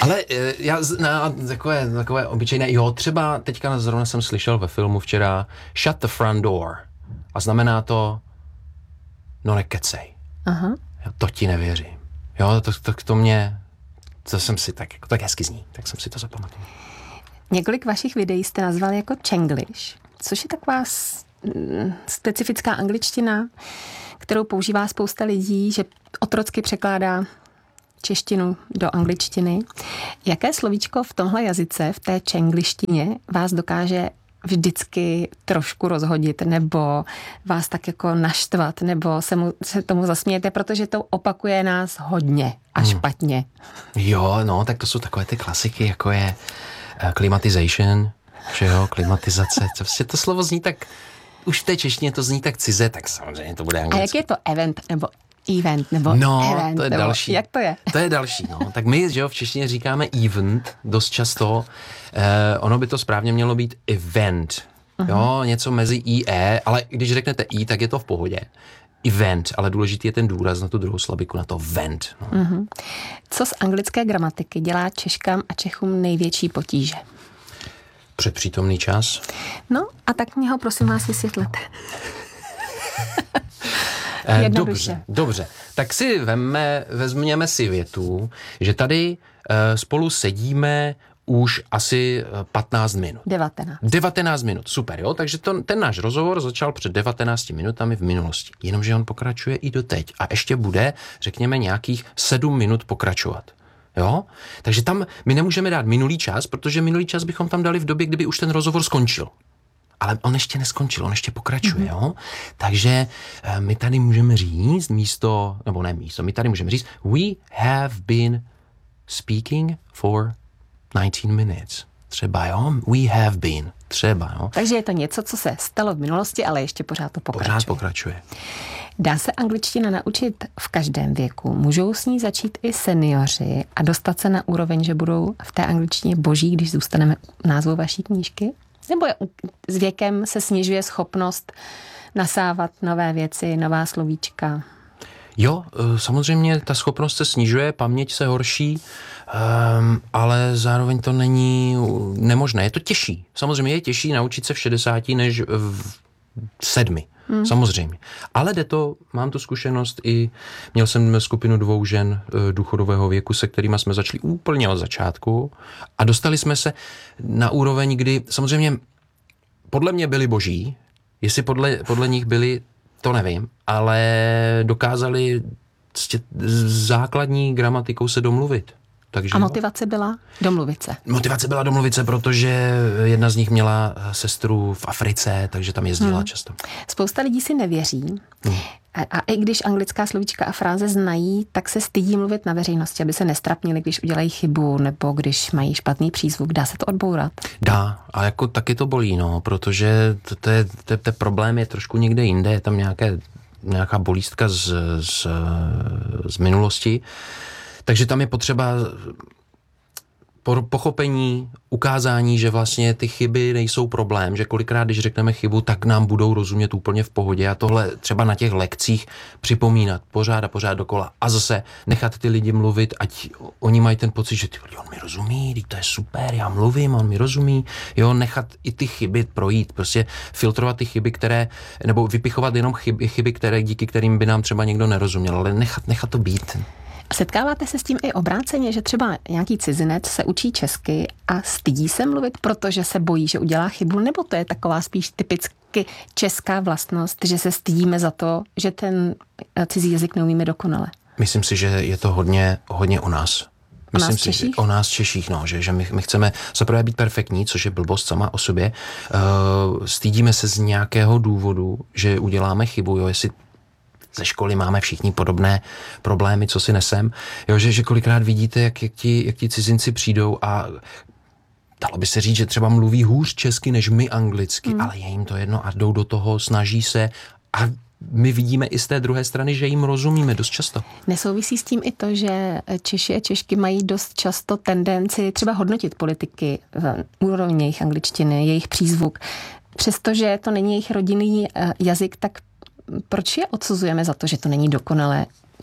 Ale já na takové, takové obyčejné, jo, třeba teďka zrovna jsem slyšel ve filmu včera shut the front door. A znamená to, no nekecej. Aha. Jo, to ti nevěřím. Jo, to, to, to mě, to jsem si tak, tak hezky zní, tak jsem si to zapamatoval. Několik vašich videí jste nazval jako Czenglish, což je taková specifická angličtina, kterou používá spousta lidí, že otrocky překládá češtinu do angličtiny. Jaké slovíčko v tomhle jazyce, v té čenglištině, vás dokáže vždycky trošku rozhodit, nebo vás tak jako naštvat, nebo se, mu, se tomu zasmějete, protože to opakuje nás hodně a hmm. špatně. Jo, no, tak to jsou takové ty klasiky, jako je uh, climatization, že jo, klimatizace. To, vlastně to slovo zní tak, už v té češtině to zní tak cize, tak samozřejmě to bude anglicky. A jak je to event, nebo event, nebo no, event, to je nebo další. Jak to je? To je další, no. Tak my, že jo, v češtině říkáme event dost často. Eh, ono by to správně mělo být event. Uh-huh. Jo, něco mezi i, e, ale když řeknete i, tak je to v pohodě. Event, ale důležitý je ten důraz na tu druhou slabiku, na to vent. No. Uh-huh. Co z anglické gramatiky dělá Češkám a Čechům největší potíže? Předpřítomný čas. No a tak mě ho prosím vás vysvětlete. Eh, dobře, dobře. Tak si vemme, vezměme si větu, že tady eh, spolu sedíme už asi patnáct minut. devatenáct. devatenáct minut, super, jo? Takže to, ten náš rozhovor začal před devatenácti minutami v minulosti. Jenomže on pokračuje i doteď a ještě bude, řekněme, nějakých sedm minut pokračovat. Jo? Takže tam my nemůžeme dát minulý čas, protože minulý čas bychom tam dali v době, kdyby už ten rozhovor skončil. Ale on ještě neskončil, on ještě pokračuje, mm-hmm. jo? Takže uh, my tady můžeme říct místo, nebo ne místo, my tady můžeme říct we have been speaking for devatenáct minutes. Třeba, jo? We have been. Třeba, jo? Takže je to něco, co se stalo v minulosti, ale ještě pořád to pokračuje. Pořád pokračuje. Dá se angličtina naučit v každém věku? Můžou s ní začít i seniori a dostat se na úroveň, že budou v té angličtině boží, když zůstaneme u názvu vaší knížky? Nebo s věkem se snižuje schopnost nasávat nové věci, nová slovíčka? Jo, samozřejmě ta schopnost se snižuje, paměť se horší, um, ale zároveň to není nemožné. Je to těžší. Samozřejmě je těžší naučit se v šedesáti než v sedmi. Hmm. Samozřejmě. Ale jde to, mám tu zkušenost i, měl jsem skupinu dvou žen důchodového věku, se kterými jsme začali úplně od začátku a dostali jsme se na úroveň, kdy samozřejmě podle mě byli boží, jestli podle, podle nich byli, to nevím, ale dokázali s základní gramatikou se domluvit. Takže a motivace byla domluvit se? Motivace byla domluvit se, protože jedna z nich měla sestru v Africe, takže tam jezdila hmm. často. Spousta lidí si nevěří. Hmm. A, a i když anglická slovíčka a fráze znají, tak se stydí mluvit na veřejnosti, aby se nestrapnili, když udělají chybu nebo když mají špatný přízvuk. Dá se to odbourat? Dá, a jako taky to bolí, no, protože to, to je, to, to problém je trošku někde jinde, je tam nějaké, nějaká bolístka z, z, z minulosti. Takže tam je potřeba pochopení, ukázání, že vlastně ty chyby nejsou problém, že kolikrát, když řekneme chybu, tak nám budou rozumět úplně v pohodě a tohle třeba na těch lekcích připomínat pořád a pořád dokola a zase nechat ty lidi mluvit, ať oni mají ten pocit, že ty, on mi rozumí, to je super, já mluvím, on mi rozumí, jo, nechat i ty chyby projít, prostě filtrovat ty chyby, které, nebo vypichovat jenom chyby, chyby které, díky kterým by nám třeba někdo nerozuměl, ale nechat, nechat to být. Setkáváte se s tím i obráceně, že třeba nějaký cizinec se učí česky a stydí se mluvit, protože se bojí, že udělá chybu, nebo to je taková spíš typicky česká vlastnost, že se stydíme za to, že ten cizí jazyk neumíme dokonale? Myslím si, že je to hodně, hodně o nás. Myslím o nás si, Češích? O nás Češích, no, že, že my, my chceme zaprvé být perfektní, což je blbost sama o sobě. Uh, stydíme se z nějakého důvodu, že uděláme chybu, jo, jestli ze školy máme všichni podobné problémy, co si nesem. Jo, že, že kolikrát vidíte, jak, jak, ti, jak ti cizinci přijdou a dalo by se říct, že třeba mluví hůř česky než my anglicky, hmm. ale je jim to jedno a jdou do toho, snaží se a my vidíme i z té druhé strany, že jim rozumíme dost často. Nesouvisí s tím i to, že Češi a Češky mají dost často tendenci třeba hodnotit politiky, úroveň jejich angličtiny, jejich přízvuk. Přestože to není jejich rodinný jazyk, tak proč je odsuzujeme za to, že to není dokonalé?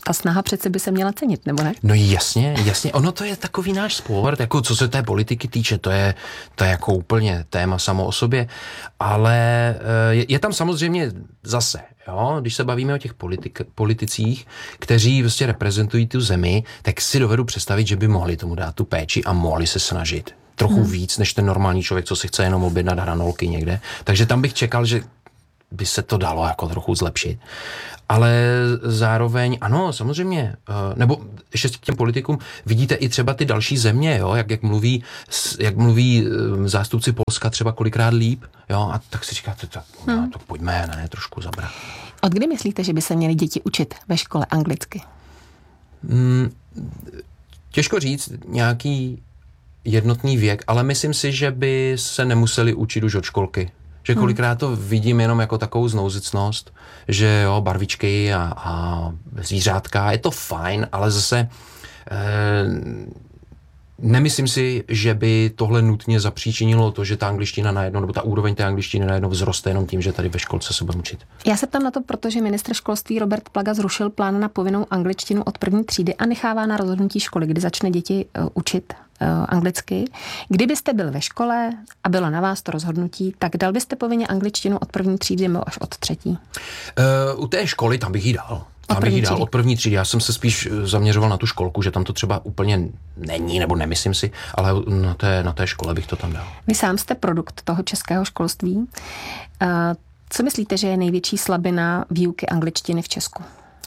ta snaha přece by se měla cenit, nebo ne? No jasně, jasně. Ono to je takový náš sport, jako co se té politiky týče, to je, to je jako úplně téma samo o sobě, ale je, je tam samozřejmě zase, jo, když se bavíme o těch politik, politicích, kteří vlastně reprezentují tu zemi, tak si dovedu představit, že by mohli tomu dát tu péči a mohli se snažit trochu hmm. víc, než ten normální člověk, co si chce jenom objednat hranolky někde. Takže tam bych čekal, že by se to dalo jako trochu zlepšit. Ale zároveň, ano, samozřejmě, nebo ještě k těm politikům, vidíte i třeba ty další země, jo, jak, jak, mluví, jak mluví zástupci Polska třeba kolikrát líp, jo, a tak si říkáte, tak, hmm. no, tak pojďme, ne, trošku zabrat. Od kdy myslíte, že by se měly děti učit ve škole anglicky? Hmm, těžko říct, nějaký jednotný věk, ale myslím si, že by se nemuseli učit už od školky. Že kolikrát to vidím jenom jako takovou znouzecnost, že jo, barvičky a, a zvířátka, je to fajn, ale zase e, nemyslím si, že by tohle nutně zapříčinilo to, že ta angličtina najednou, nebo ta úroveň té angličtiny najednou vzroste jenom tím, že tady ve školce se bude učit. Já se ptám na to, protože ministr školství Robert Plaga zrušil plán na povinnou angličtinu od první třídy a nechává na rozhodnutí školy, kdy začne děti uh, učit uh, anglicky. Kdybyste byl ve škole a bylo na vás to rozhodnutí, tak dal byste povinně angličtinu od první třídy nebo až od třetí? Uh, u té školy tam bych ji dal. Tam bych ji dal od první třídy. Já jsem se spíš zaměřoval na tu školku, že tam to třeba úplně není, nebo nemyslím si, ale na té, na té škole bych to tam dal. Vy sám jste produkt toho českého školství. Uh, co myslíte, že je největší slabina výuky angličtiny v Česku?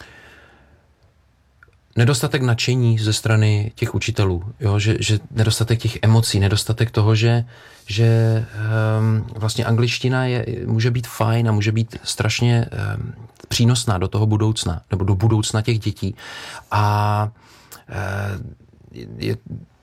Nedostatek nadšení ze strany těch učitelů, jo? Že, že nedostatek těch emocí, nedostatek toho, že, že um, vlastně angličtina je, může být fajn a může být strašně um, přínosná do toho budoucna, nebo do budoucna těch dětí. A uh, je,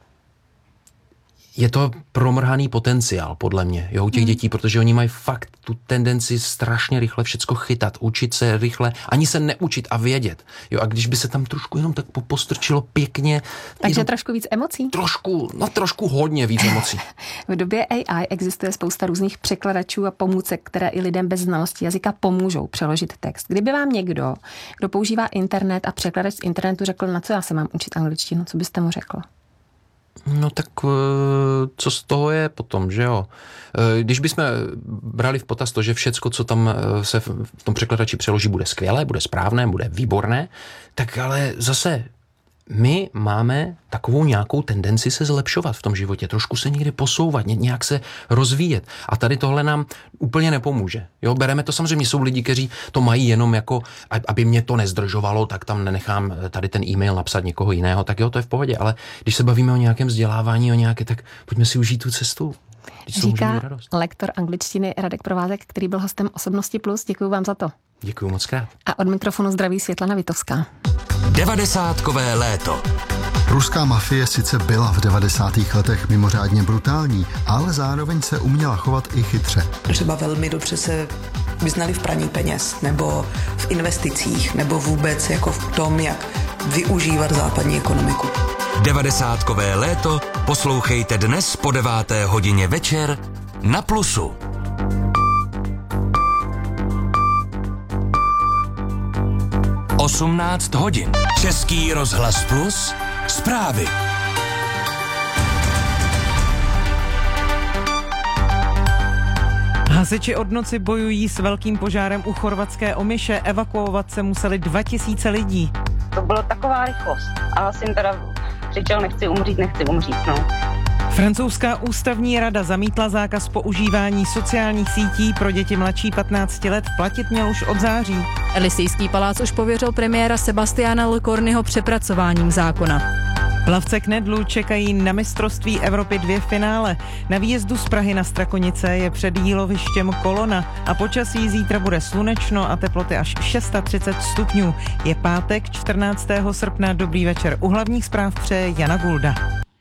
je to promrhaný potenciál, podle mě, jo, u těch hmm. dětí, protože oni mají fakt tu tendenci strašně rychle všecko chytat, učit se rychle, ani se neučit a vědět. Jo, a když by se tam trošku jenom tak postrčilo pěkně. Takže jenom, trošku víc emocí? Trošku, no trošku hodně víc emocí. V době A I existuje spousta různých překladačů a pomůcek, které i lidem bez znalosti jazyka pomůžou přeložit text. Kdyby vám někdo, kdo používá internet a překladač z internetu řekl, na co já se mám učit angličtinu, co byste mu řekl? No tak co z toho je potom, že jo? Když bychom brali v potaz to, že všecko, co tam se v tom překladači přeloží, bude skvělé, bude správné, bude výborné, tak ale zase my máme takovou nějakou tendenci se zlepšovat v tom životě, trošku se někdy posouvat, nějak se rozvíjet. A tady tohle nám úplně nepomůže. Jo, bereme to, samozřejmě jsou lidi, kteří to mají jenom jako, aby mě to nezdržovalo, tak tam nenechám tady ten e-mail napsat někoho jiného, tak jo, to je v pohodě, ale když se bavíme o nějakém vzdělávání, o nějaké, tak pojďme si užít tu cestu. Říká lektor angličtiny Radek Provázek, který byl hostem Osobnosti plus. Děkuju vám za to. Děkuju moc krát. A od mikrofonu zdraví Světlana Vitovská. Devadesátkové léto. Ruská mafie sice byla v devadesátých letech mimořádně brutální, ale zároveň se uměla chovat i chytře. Třeba velmi dobře se vyznali v praní peněz, nebo v investicích, nebo vůbec jako v tom, jak využívat západní ekonomiku. Devadesátkové léto poslouchejte dnes po deváté hodině večer na Plusu. osmnáct hodin. Český rozhlas Plus. Zprávy. Hasiči od noci bojují s velkým požárem u chorvatské Omiše. Evakuovat se museli dva tisíce lidí. To byla taková rychlost. A syn teda křičel, nechci umřít, nechci umřít, no. Francouzská ústavní rada zamítla zákaz používání sociálních sítí pro děti mladší patnácti let. Platit měl už od září. Elysejský palác už pověřil premiéra Sebastiana Lecornyho přepracováním zákona. Plavce Knedlu čekají na mistrovství Evropy dvě finále. Na výjezdu z Prahy na Strakonice je před jílovištěm kolona a počasí zítra bude slunečno a teploty až třicet šest stupňů. Je pátek čtrnáctého srpna. Dobrý večer. U hlavních zpráv přeje Jana Gulda.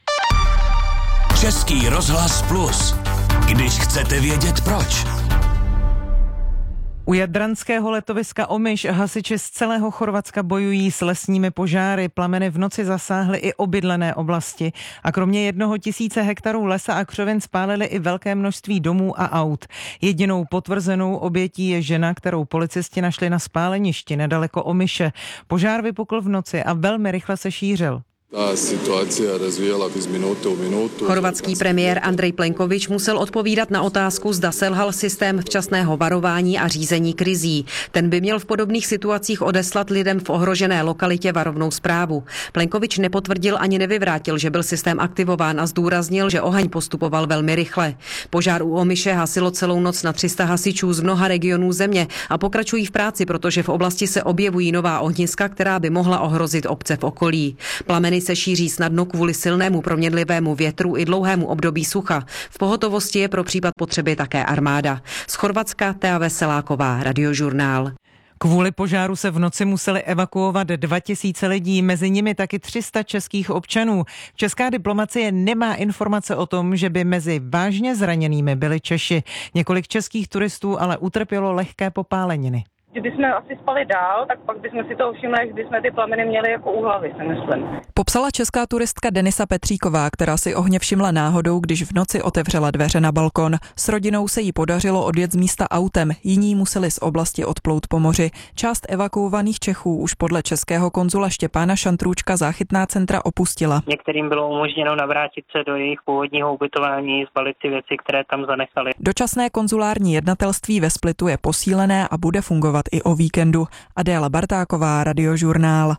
Český rozhlas Plus. Když chcete vědět proč. U jadranského letoviska Omiš hasiči z celého Chorvatska bojují s lesními požáry. Plameny v noci zasáhly i obydlené oblasti a kromě jednoho tisíce hektarů lesa a křovin spálily i velké množství domů a aut. Jedinou potvrzenou obětí je žena, kterou policisti našli na spáleništi nedaleko Omiše. Požár vypukl v noci a velmi rychle se šířil. Ta situace rozvíjela z minuty v minutu. Chorvatský premiér Andrej Plenković musel odpovídat na otázku, zda selhal systém včasného varování a řízení krizí. Ten by měl v podobných situacích odeslat lidem v ohrožené lokalitě varovnou zprávu. Plenković nepotvrdil ani nevyvrátil, že byl systém aktivován a zdůraznil, že oheň postupoval velmi rychle. Požár u Omiše hasilo celou noc na tři sta hasičů z mnoha regionů země a pokračují v práci, protože v oblasti se objevují nová ohniska, která by mohla ohrozit obce v okolí. Plameny se šíří snadno kvůli silnému proměnlivému větru i dlouhému období sucha. V pohotovosti je pro případ potřeby také armáda. Z Chorvatska Tea Veseláková, Radiožurnál. Kvůli požáru se v noci museli evakuovat dva tisíce lidí, mezi nimi taky tři sta českých občanů. Česká diplomacie nemá informace o tom, že by mezi vážně zraněnými byli Češi. Několik českých turistů ale utrpělo lehké popáleniny. Kdybychom asi spali dál, tak pak bychom si to všimli, když bychom ty plameny měli jako u hlavy, si myslím. Popsala česká turistka Denisa Petříková, která si ohně všimla náhodou, když v noci otevřela dveře na balkon. S rodinou se jí podařilo odjet z místa autem, jiní museli z oblasti odplout po moři. Část evakuovaných Čechů už podle českého konzula Štěpána Šantrůčka záchytná centra opustila. Některým bylo umožněno navrátit se do jejich původního ubytování, zbalit si věci, které tam zanechali. Dočasné konzulární jednatelství ve Splitu je posílené a bude fungovat i o víkendu. Adéla Bartáková, Radiožurnál.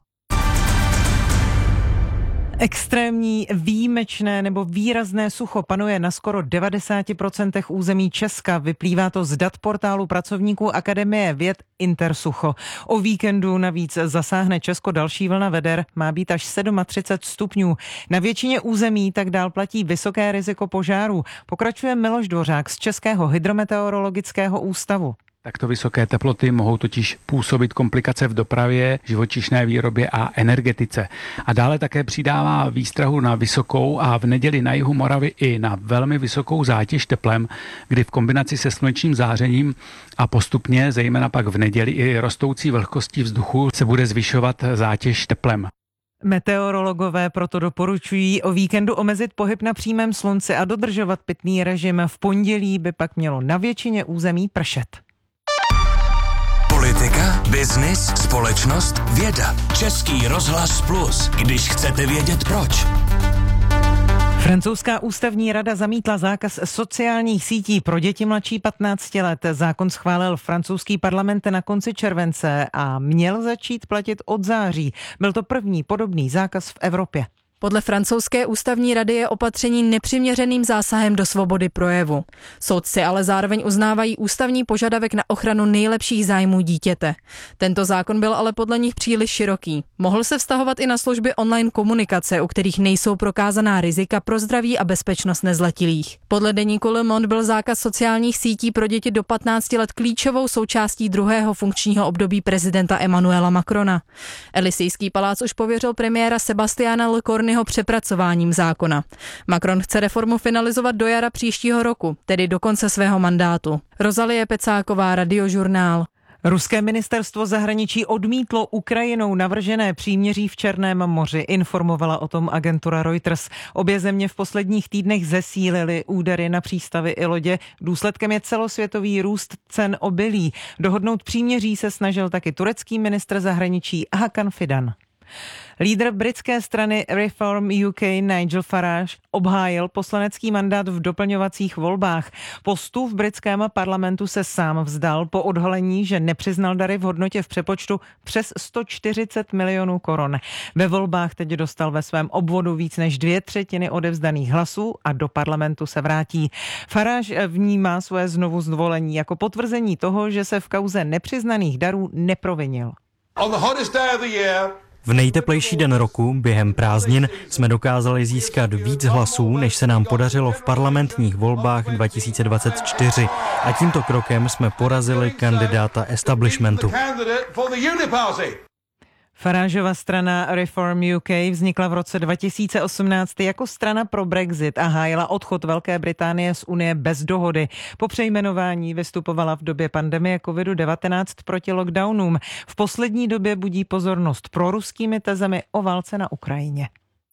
Extrémní, výjimečné nebo výrazné sucho panuje na skoro devadesát procent území Česka. Vyplývá to z dat portálu pracovníků Akademie věd Intersucho. O víkendu navíc zasáhne Česko další vlna veder, má být až třicet sedm stupňů. Na většině území tak dál platí vysoké riziko požárů. Pokračuje Miloš Dvořák z Českého hydrometeorologického ústavu. Takto vysoké teploty mohou totiž působit komplikace v dopravě, živočišné výrobě a energetice. A dále také přidává výstrahu na vysokou a v neděli na jihu Moravy i na velmi vysokou zátěž teplem, kdy v kombinaci se slunečním zářením a postupně, zejména pak v neděli i rostoucí vlhkostí vzduchu, se bude zvyšovat zátěž teplem. Meteorologové proto doporučují o víkendu omezit pohyb na přímém slunci a dodržovat pitný režim. V pondělí by pak mělo na většině území pršet. Politika, biznis, společnost, věda. Český rozhlas Plus, když chcete vědět proč. Francouzská ústavní rada zamítla zákaz sociálních sítí pro děti mladší patnácti let. Zákon schválil francouzský parlament na konci července a měl začít platit od září. Byl to první podobný zákaz v Evropě. Podle francouzské ústavní rady je opatření nepřiměřeným zásahem do svobody projevu. Soudci ale zároveň uznávají ústavní požadavek na ochranu nejlepších zájmů dítěte. Tento zákon byl ale podle nich příliš široký. Mohl se vztahovat i na služby online komunikace, u kterých nejsou prokázaná rizika pro zdraví a bezpečnost nezletilých. Podle deníku Le Monde byl zákaz sociálních sítí pro děti do patnácti let klíčovou součástí druhého funkčního období prezidenta Emmanuela Macrona. Elysejský palác už pověřil premiéra Sebastiana Lecornyho přepracováním zákona. Macron chce reformu finalizovat do jara příštího roku, tedy do konce svého mandátu. Rozalie Pecáková, Radiožurnál. Ruské ministerstvo zahraničí odmítlo Ukrajinou navržené příměří v Černém moři, informovala o tom agentura Reuters. Obě země v posledních týdnech zesílily údery na přístavy i lodě. Důsledkem je celosvětový růst cen obilí. Dohodnout příměří se snažil taky turecký ministr zahraničí Hakan Fidan. Lídr britské strany Reform U K Nigel Farage obhájil poslanecký mandát v doplňovacích volbách. Postu v britském parlamentu se sám vzdal po odhalení, že nepřiznal dary v hodnotě v přepočtu přes sto čtyřicet milionů korun. Ve volbách teď dostal ve svém obvodu víc než dvě třetiny odevzdaných hlasů a do parlamentu se vrátí. Farage vnímá své znovu zvolení jako potvrzení toho, že se v kauze nepřiznaných darů neprovinil. V nejteplejší den roku, během prázdnin, jsme dokázali získat víc hlasů, než se nám podařilo v parlamentních volbách dva tisíce dvacet čtyři. A tímto krokem jsme porazili kandidáta establishmentu. Farageova strana Reform U K vznikla v roce dva tisíce osmnáct jako strana pro Brexit a hájila odchod Velké Británie z Unie bez dohody. Po přejmenování vystupovala v době pandemie covid devatenáct proti lockdownům. V poslední době budí pozornost proruskými tezemi o válce na Ukrajině.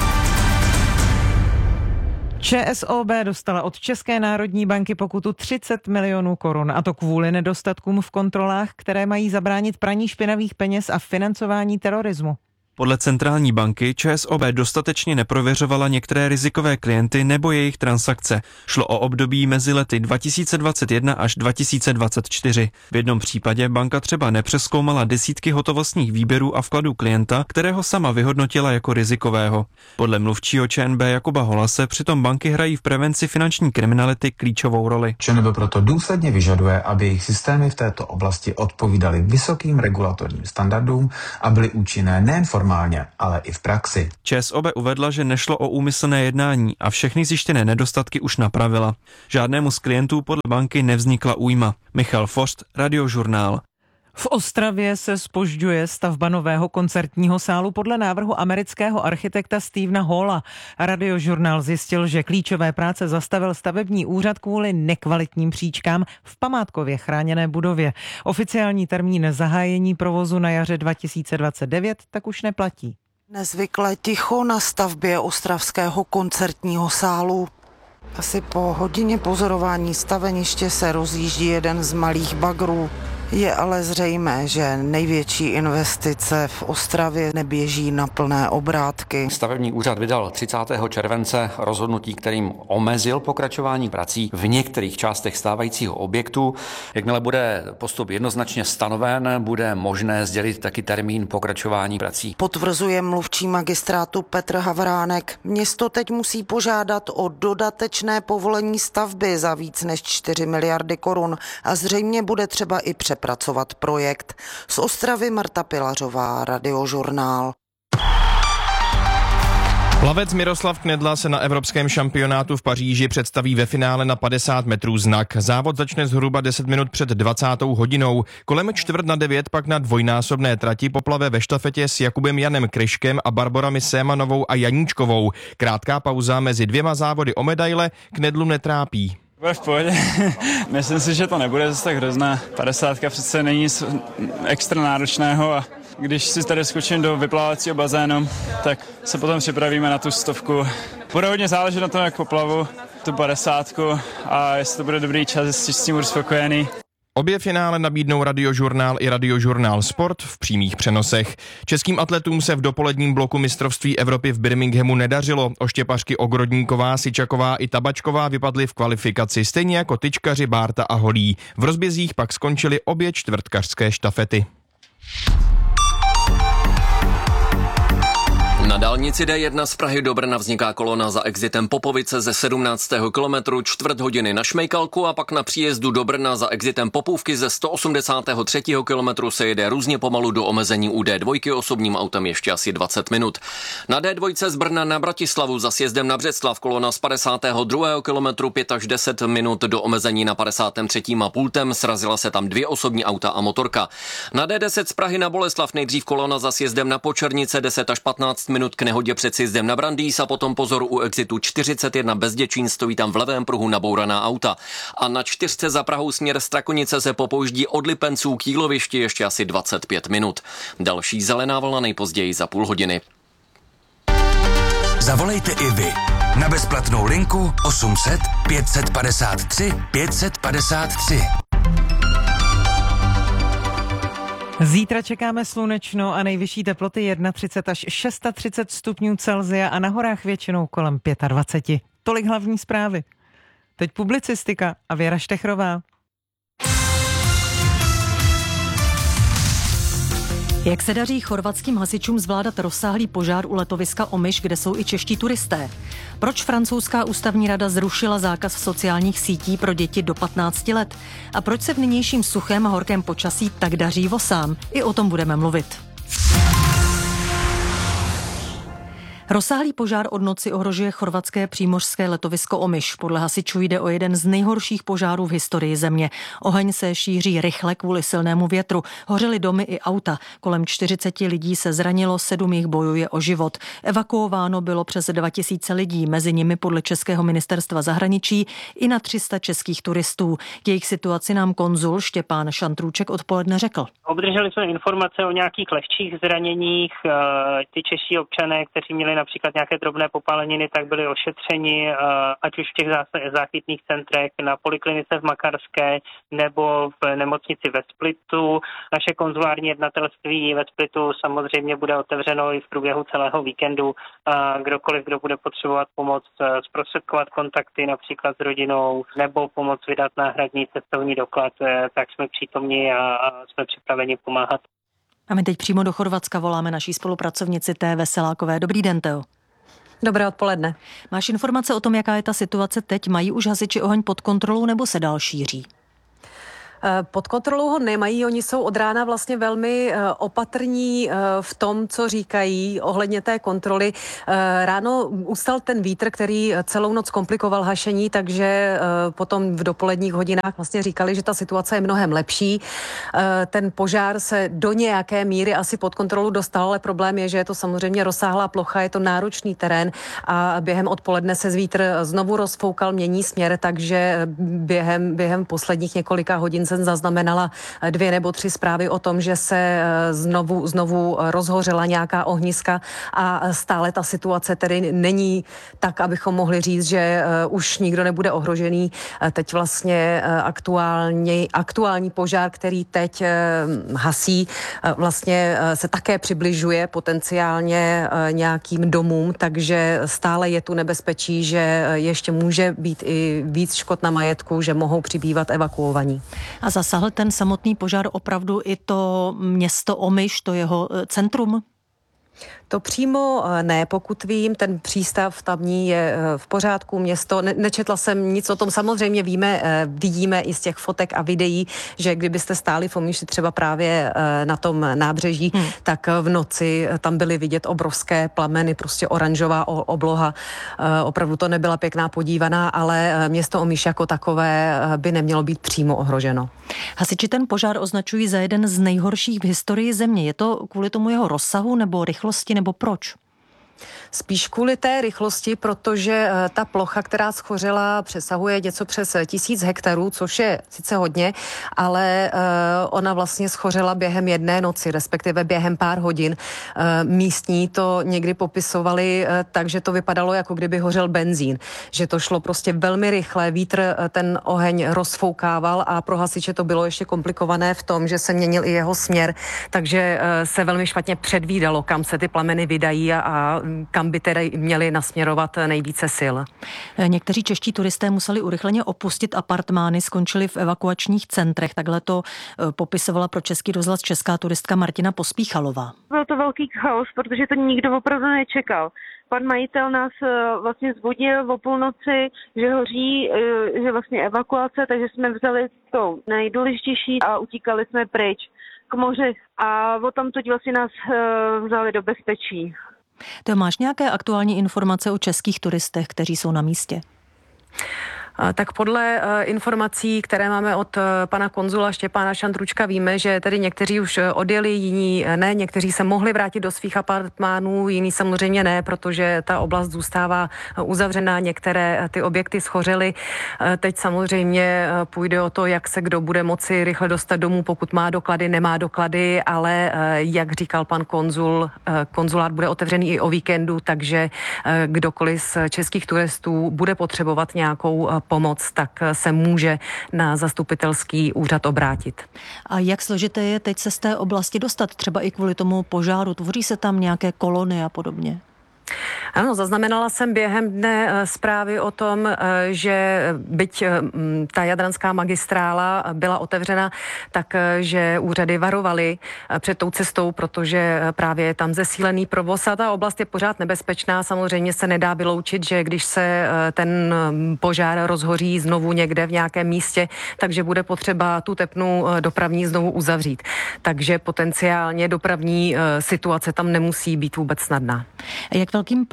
ČSOB dostala od České národní banky pokutu třicet milionů korun, a to kvůli nedostatkům v kontrolách, které mají zabránit praní špinavých peněz a financování terorismu. Podle centrální banky ČSOB dostatečně neprověřovala některé rizikové klienty nebo jejich transakce. Šlo o období mezi lety dva tisíce dvacet jedna až dva tisíce dvacet čtyři. V jednom případě banka třeba nepřezkoumala desítky hotovostních výběrů a vkladů klienta, kterého sama vyhodnotila jako rizikového. Podle mluvčího ČNB Jakuba Holase přitom banky hrají v prevenci finanční kriminality klíčovou roli. ČNB proto důsledně vyžaduje, aby jejich systémy v této oblasti odpovídaly vysokým regulatorním standardům a byly účinné nejen formálně, ale i v praxi. ČSOB uvedla, že nešlo o úmyslné jednání a všechny zjištěné nedostatky už napravila. Žádnému z klientů podle banky nevznikla újma. Michal Forst, Radiožurnál. V Ostravě se zpožďuje stavba nového koncertního sálu podle návrhu amerického architekta Stevena Halla. Radiožurnál zjistil, že klíčové práce zastavil stavební úřad kvůli nekvalitním příčkám v památkově chráněné budově. Oficiální termín zahájení provozu na jaře dva tisíce dvacet devět tak už neplatí. Nezvyklé ticho na stavbě ostravského koncertního sálu. Asi po hodině pozorování staveniště se rozjíždí jeden z malých bagrů. Je ale zřejmé, že největší investice v Ostravě neběží na plné obrátky. Stavební úřad vydal třicátého července rozhodnutí, kterým omezil pokračování prací v některých částech stávajícího objektu. Jakmile bude postup jednoznačně stanoven, bude možné sdělit taky termín pokračování prací. Potvrzuje mluvčí magistrátu Petr Havránek. Město teď musí požádat o dodatečné povolení stavby za víc než čtyři miliardy korun a zřejmě bude třeba i přepracovat pracovat projekt. Z Ostravy Marta Pilařová, Radiožurnál. Plavec Miroslav Knedla se na evropském šampionátu v Paříži představí ve finále na padesát metrů znak. Závod začne zhruba deset minut před dvacátou hodinou. Kolem čtvrt na devět pak na dvojnásobné trati poplave ve štafetě s Jakubem Janem Kryškem a Barborami Sémanovou a Janíčkovou. Krátká pauza mezi dvěma závody o medaile Knedlu netrápí. Bude v pohodě. Myslím si, že to nebude zase tak hrozná. padesátka přece není nic extra náročného a když si tady skočím do vyplavacího bazénu, tak se potom připravíme na tu stovku. Bude hodně záležet na tom, jak poplavu tu padesátku a jestli to bude dobrý čas, jestli s tím budu spokojený. Obě finále nabídnou Radiožurnál i Radiožurnál Sport v přímých přenosech. Českým atletům se v dopoledním bloku mistrovství Evropy v Birminghamu nedařilo. Oštěpařky Ogrodníková, Sičaková i Tabačková vypadly v kvalifikaci, stejně jako tyčkaři Bárta a Holí. V rozbězích pak skončily obě čtvrtkařské štafety. Na dálnici D jedna z Prahy do Brna vzniká kolona za exitem Popovice ze sedmnáctého kilometru čtvrt hodiny na Šmejkalku a pak na příjezdu do Brna za exitem Popůvky ze sto osmdesátého třetího kilometru se jede různě pomalu do omezení u D dva osobním autem ještě asi dvacet minut. Na D dva z Brna na Bratislavu za sjezdem na Břeclav kolona z padesátého druhého kilometru pět až deset minut do omezení na padesátém třetím a pultem, srazila se tam dvě osobní auta a motorka. Na D deset z Prahy na Boleslav nejdřív kolona za sjezdem na Počernice deset až patnáct minut k nehodě před sjezdem na Brandýs a potom pozor u exitu čtyřicet jedna Bezděčín, stojí tam v levém pruhu nabouraná auta. A na čtyřce za Prahou směr Strakonice se popouždí od Lipenců k Jílovišti ještě asi dvacet pět minut. Další zelená vlna nejpozději za půl hodiny. Zavolejte i vy na bezplatnou linku osm set pět set padesát tři pět set padesát tři. Zítra čekáme slunečno a nejvyšší teploty třicet jedna až třicet šest stupňů Celsia a na horách většinou kolem dvacet pět. Tolik hlavní zprávy. Teď publicistika a Věra Štechrová. Jak se daří chorvatským hasičům zvládat rozsáhlý požár u letoviska Omiš, kde jsou i čeští turisté? Proč francouzská ústavní rada zrušila zákaz sociálních sítí pro děti do patnácti let? A proč se v nynějším suchém a horkém počasí tak daří vosám? I o tom budeme mluvit. Rozsáhlý požár od noci ohrožuje chorvatské přímořské letovisko Omiš. Podle hasičů jde o jeden z nejhorších požárů v historii země. Oheň se šíří rychle kvůli silnému větru. Hořely domy i auta. Kolem čtyřicet lidí se zranilo, sedm jich bojuje o život. Evakuováno bylo přes dva tisíce lidí, mezi nimi podle Českého ministerstva zahraničí i na tři sta českých turistů. K jejich situaci nám konzul Štěpán Šantrůček odpoledne řekl. Obdrželi jsme informace o nějakých lehčích zraněních. Ty čeští občané, kteří měli například nějaké drobné popáleniny, tak byli ošetřeni, ať už v těch záchytných centrech na poliklinice v Makarské nebo v nemocnici ve Splitu. Naše konzulární jednatelství ve Splitu samozřejmě bude otevřeno i v průběhu celého víkendu. Kdokoliv, kdo bude potřebovat pomoc zprostředkovat kontakty například s rodinou nebo pomoc vydat náhradní cestovní doklad, tak jsme přítomni a jsme připraveni pomáhat. A my teď přímo do Chorvatska voláme naší spolupracovnici Té Veselákové. Dobrý den, Teo. Dobré odpoledne. Máš informace o tom, jaká je ta situace teď? Mají už hasiči oheň pod kontrolou nebo se dál šíří? Pod kontrolou ho nemají, oni jsou od rána vlastně velmi opatrní v tom, co říkají ohledně té kontroly. Ráno ustal ten vítr, který celou noc komplikoval hašení, takže potom v dopoledních hodinách vlastně říkali, že ta situace je mnohem lepší. Ten požár se do nějaké míry asi pod kontrolu dostal, ale problém je, že je to samozřejmě rozsáhlá plocha, je to náročný terén a během odpoledne se vítr znovu rozfoukal, mění směr, takže během, během posledních několika hodin jsem zaznamenala dvě nebo tři zprávy o tom, že se znovu, znovu rozhořela nějaká ohniska a stále ta situace tedy není tak, abychom mohli říct, že už nikdo nebude ohrožený. Teď vlastně aktuální, aktuální požár, který teď hasí, vlastně se také přibližuje potenciálně nějakým domům, takže stále je tu nebezpečí, že ještě může být i víc škod na majetku, že mohou přibývat evakuovaní. A zasahl ten samotný požár opravdu i to město Omiš, to jeho centrum? To přímo ne, pokud vím, ten přístav tamní je v pořádku, město, ne, nečetla jsem nic o tom, samozřejmě víme, vidíme i z těch fotek a videí, že kdybyste stáli v Omiši třeba právě na tom nábřeží, hmm. tak v noci tam byly vidět obrovské plameny, prostě oranžová obloha, opravdu to nebyla pěkná podívaná, ale město Omiš jako takové by nemělo být přímo ohroženo. Hasiči ten požár označují za jeden z nejhorších v historii země. Je to kvůli tomu jeho rozsahu nebo rychlosti, nebo proč? Spíš kvůli té rychlosti, protože ta plocha, která schořela, přesahuje něco přes tisíc hektarů, což je sice hodně, ale ona vlastně schořela během jedné noci, respektive během pár hodin. Místní to někdy popisovali tak, že to vypadalo, jako kdyby hořel benzín. Že to šlo prostě velmi rychle, vítr ten oheň rozfoukával a pro hasiče to bylo ještě komplikované v tom, že se měnil i jeho směr, takže se velmi špatně předvídalo, kam se ty plameny vydají a, a kam by tedy měli nasměrovat nejvíce sil. Někteří čeští turisté museli urychleně opustit apartmány, skončili v evakuačních centrech. Takhle to popisovala pro Český rozhlas česká turistka Martina Pospíchalová. Byl to velký chaos, protože to nikdo opravdu nečekal. Pan majitel nás vlastně zbudil o půlnoci, že hoří, že vlastně evakuace, takže jsme vzali to nejdůležitější a utíkali jsme pryč k moři a o tom teď vlastně nás vzali do bezpečí. Ty máš nějaké aktuální informace o českých turistech, kteří jsou na místě? Tak podle informací, které máme od pana konzula Štěpána Šandručka, víme, že tedy někteří už odjeli, jiní ne, někteří se mohli vrátit do svých apartmánů, jiní samozřejmě ne, protože ta oblast zůstává uzavřená, některé ty objekty schořely. Teď samozřejmě půjde o to, jak se kdo bude moci rychle dostat domů, pokud má doklady, nemá doklady, ale jak říkal pan konzul, konzulát bude otevřený i o víkendu, takže kdokoliv z českých turistů bude potřebovat nějakou pomoc, tak se může na zastupitelský úřad obrátit. A jak složité je teď se z té oblasti dostat, třeba i kvůli tomu požáru? Tvoří se tam nějaké kolony a podobně? Ano, zaznamenala jsem během dne zprávy o tom, že byť ta jadranská magistrála byla otevřena, takže úřady varovaly před tou cestou, protože právě je tam zesílený provoz a ta oblast je pořád nebezpečná. Samozřejmě se nedá vyloučit, že když se ten požár rozhoří znovu někde v nějakém místě, takže bude potřeba tu tepnu dopravní znovu uzavřít. Takže potenciálně dopravní situace tam nemusí být vůbec snadná. Jak velkým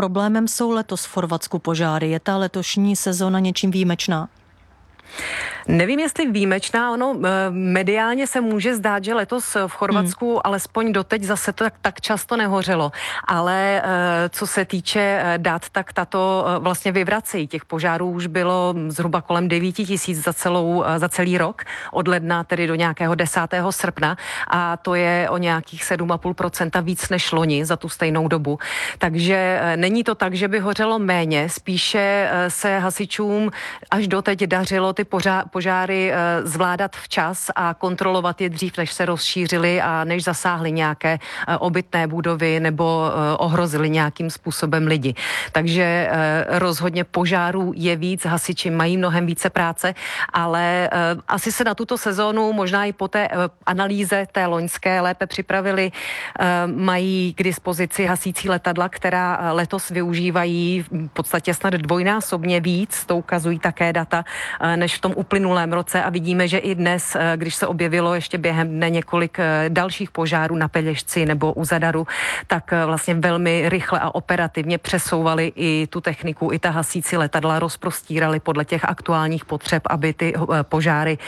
problémem jsou letos v Chorvatsku požáry? Je ta letošní sezóna něčím výjimečná? Nevím, jestli výjimečná, ono mediálně se může zdát, že letos v Chorvatsku hmm. alespoň doteď zase to tak, tak často nehořelo, ale co se týče dat, tak tato vlastně vyvracejí. Těch požárů už bylo zhruba kolem devět tisíc za, celou, za celý rok, od ledna tedy do nějakého desátého srpna a to je o nějakých sedm celá pět procenta víc než loni za tu stejnou dobu. Takže není to tak, že by hořelo méně, spíše se hasičům až doteď dařilo ty požáry požáry zvládat včas a kontrolovat je dřív, než se rozšířily a než zasáhly nějaké obytné budovy nebo ohrozily nějakým způsobem lidi. Takže rozhodně požárů je víc, hasiči mají mnohem více práce, ale asi se na tuto sezónu možná i po té analýze té loňské lépe připravili. Mají k dispozici hasící letadla, která letos využívají v podstatě snad dvojnásobně víc, to ukazují také data, než v tom uplynulém roce a vidíme, že i dnes, když se objevilo ještě během dne několik dalších požárů na Pelješci nebo u Zadaru, tak vlastně velmi rychle a operativně přesouvali i tu techniku, i ta hasící letadla rozprostírali podle těch aktuálních potřeb, aby ty požáry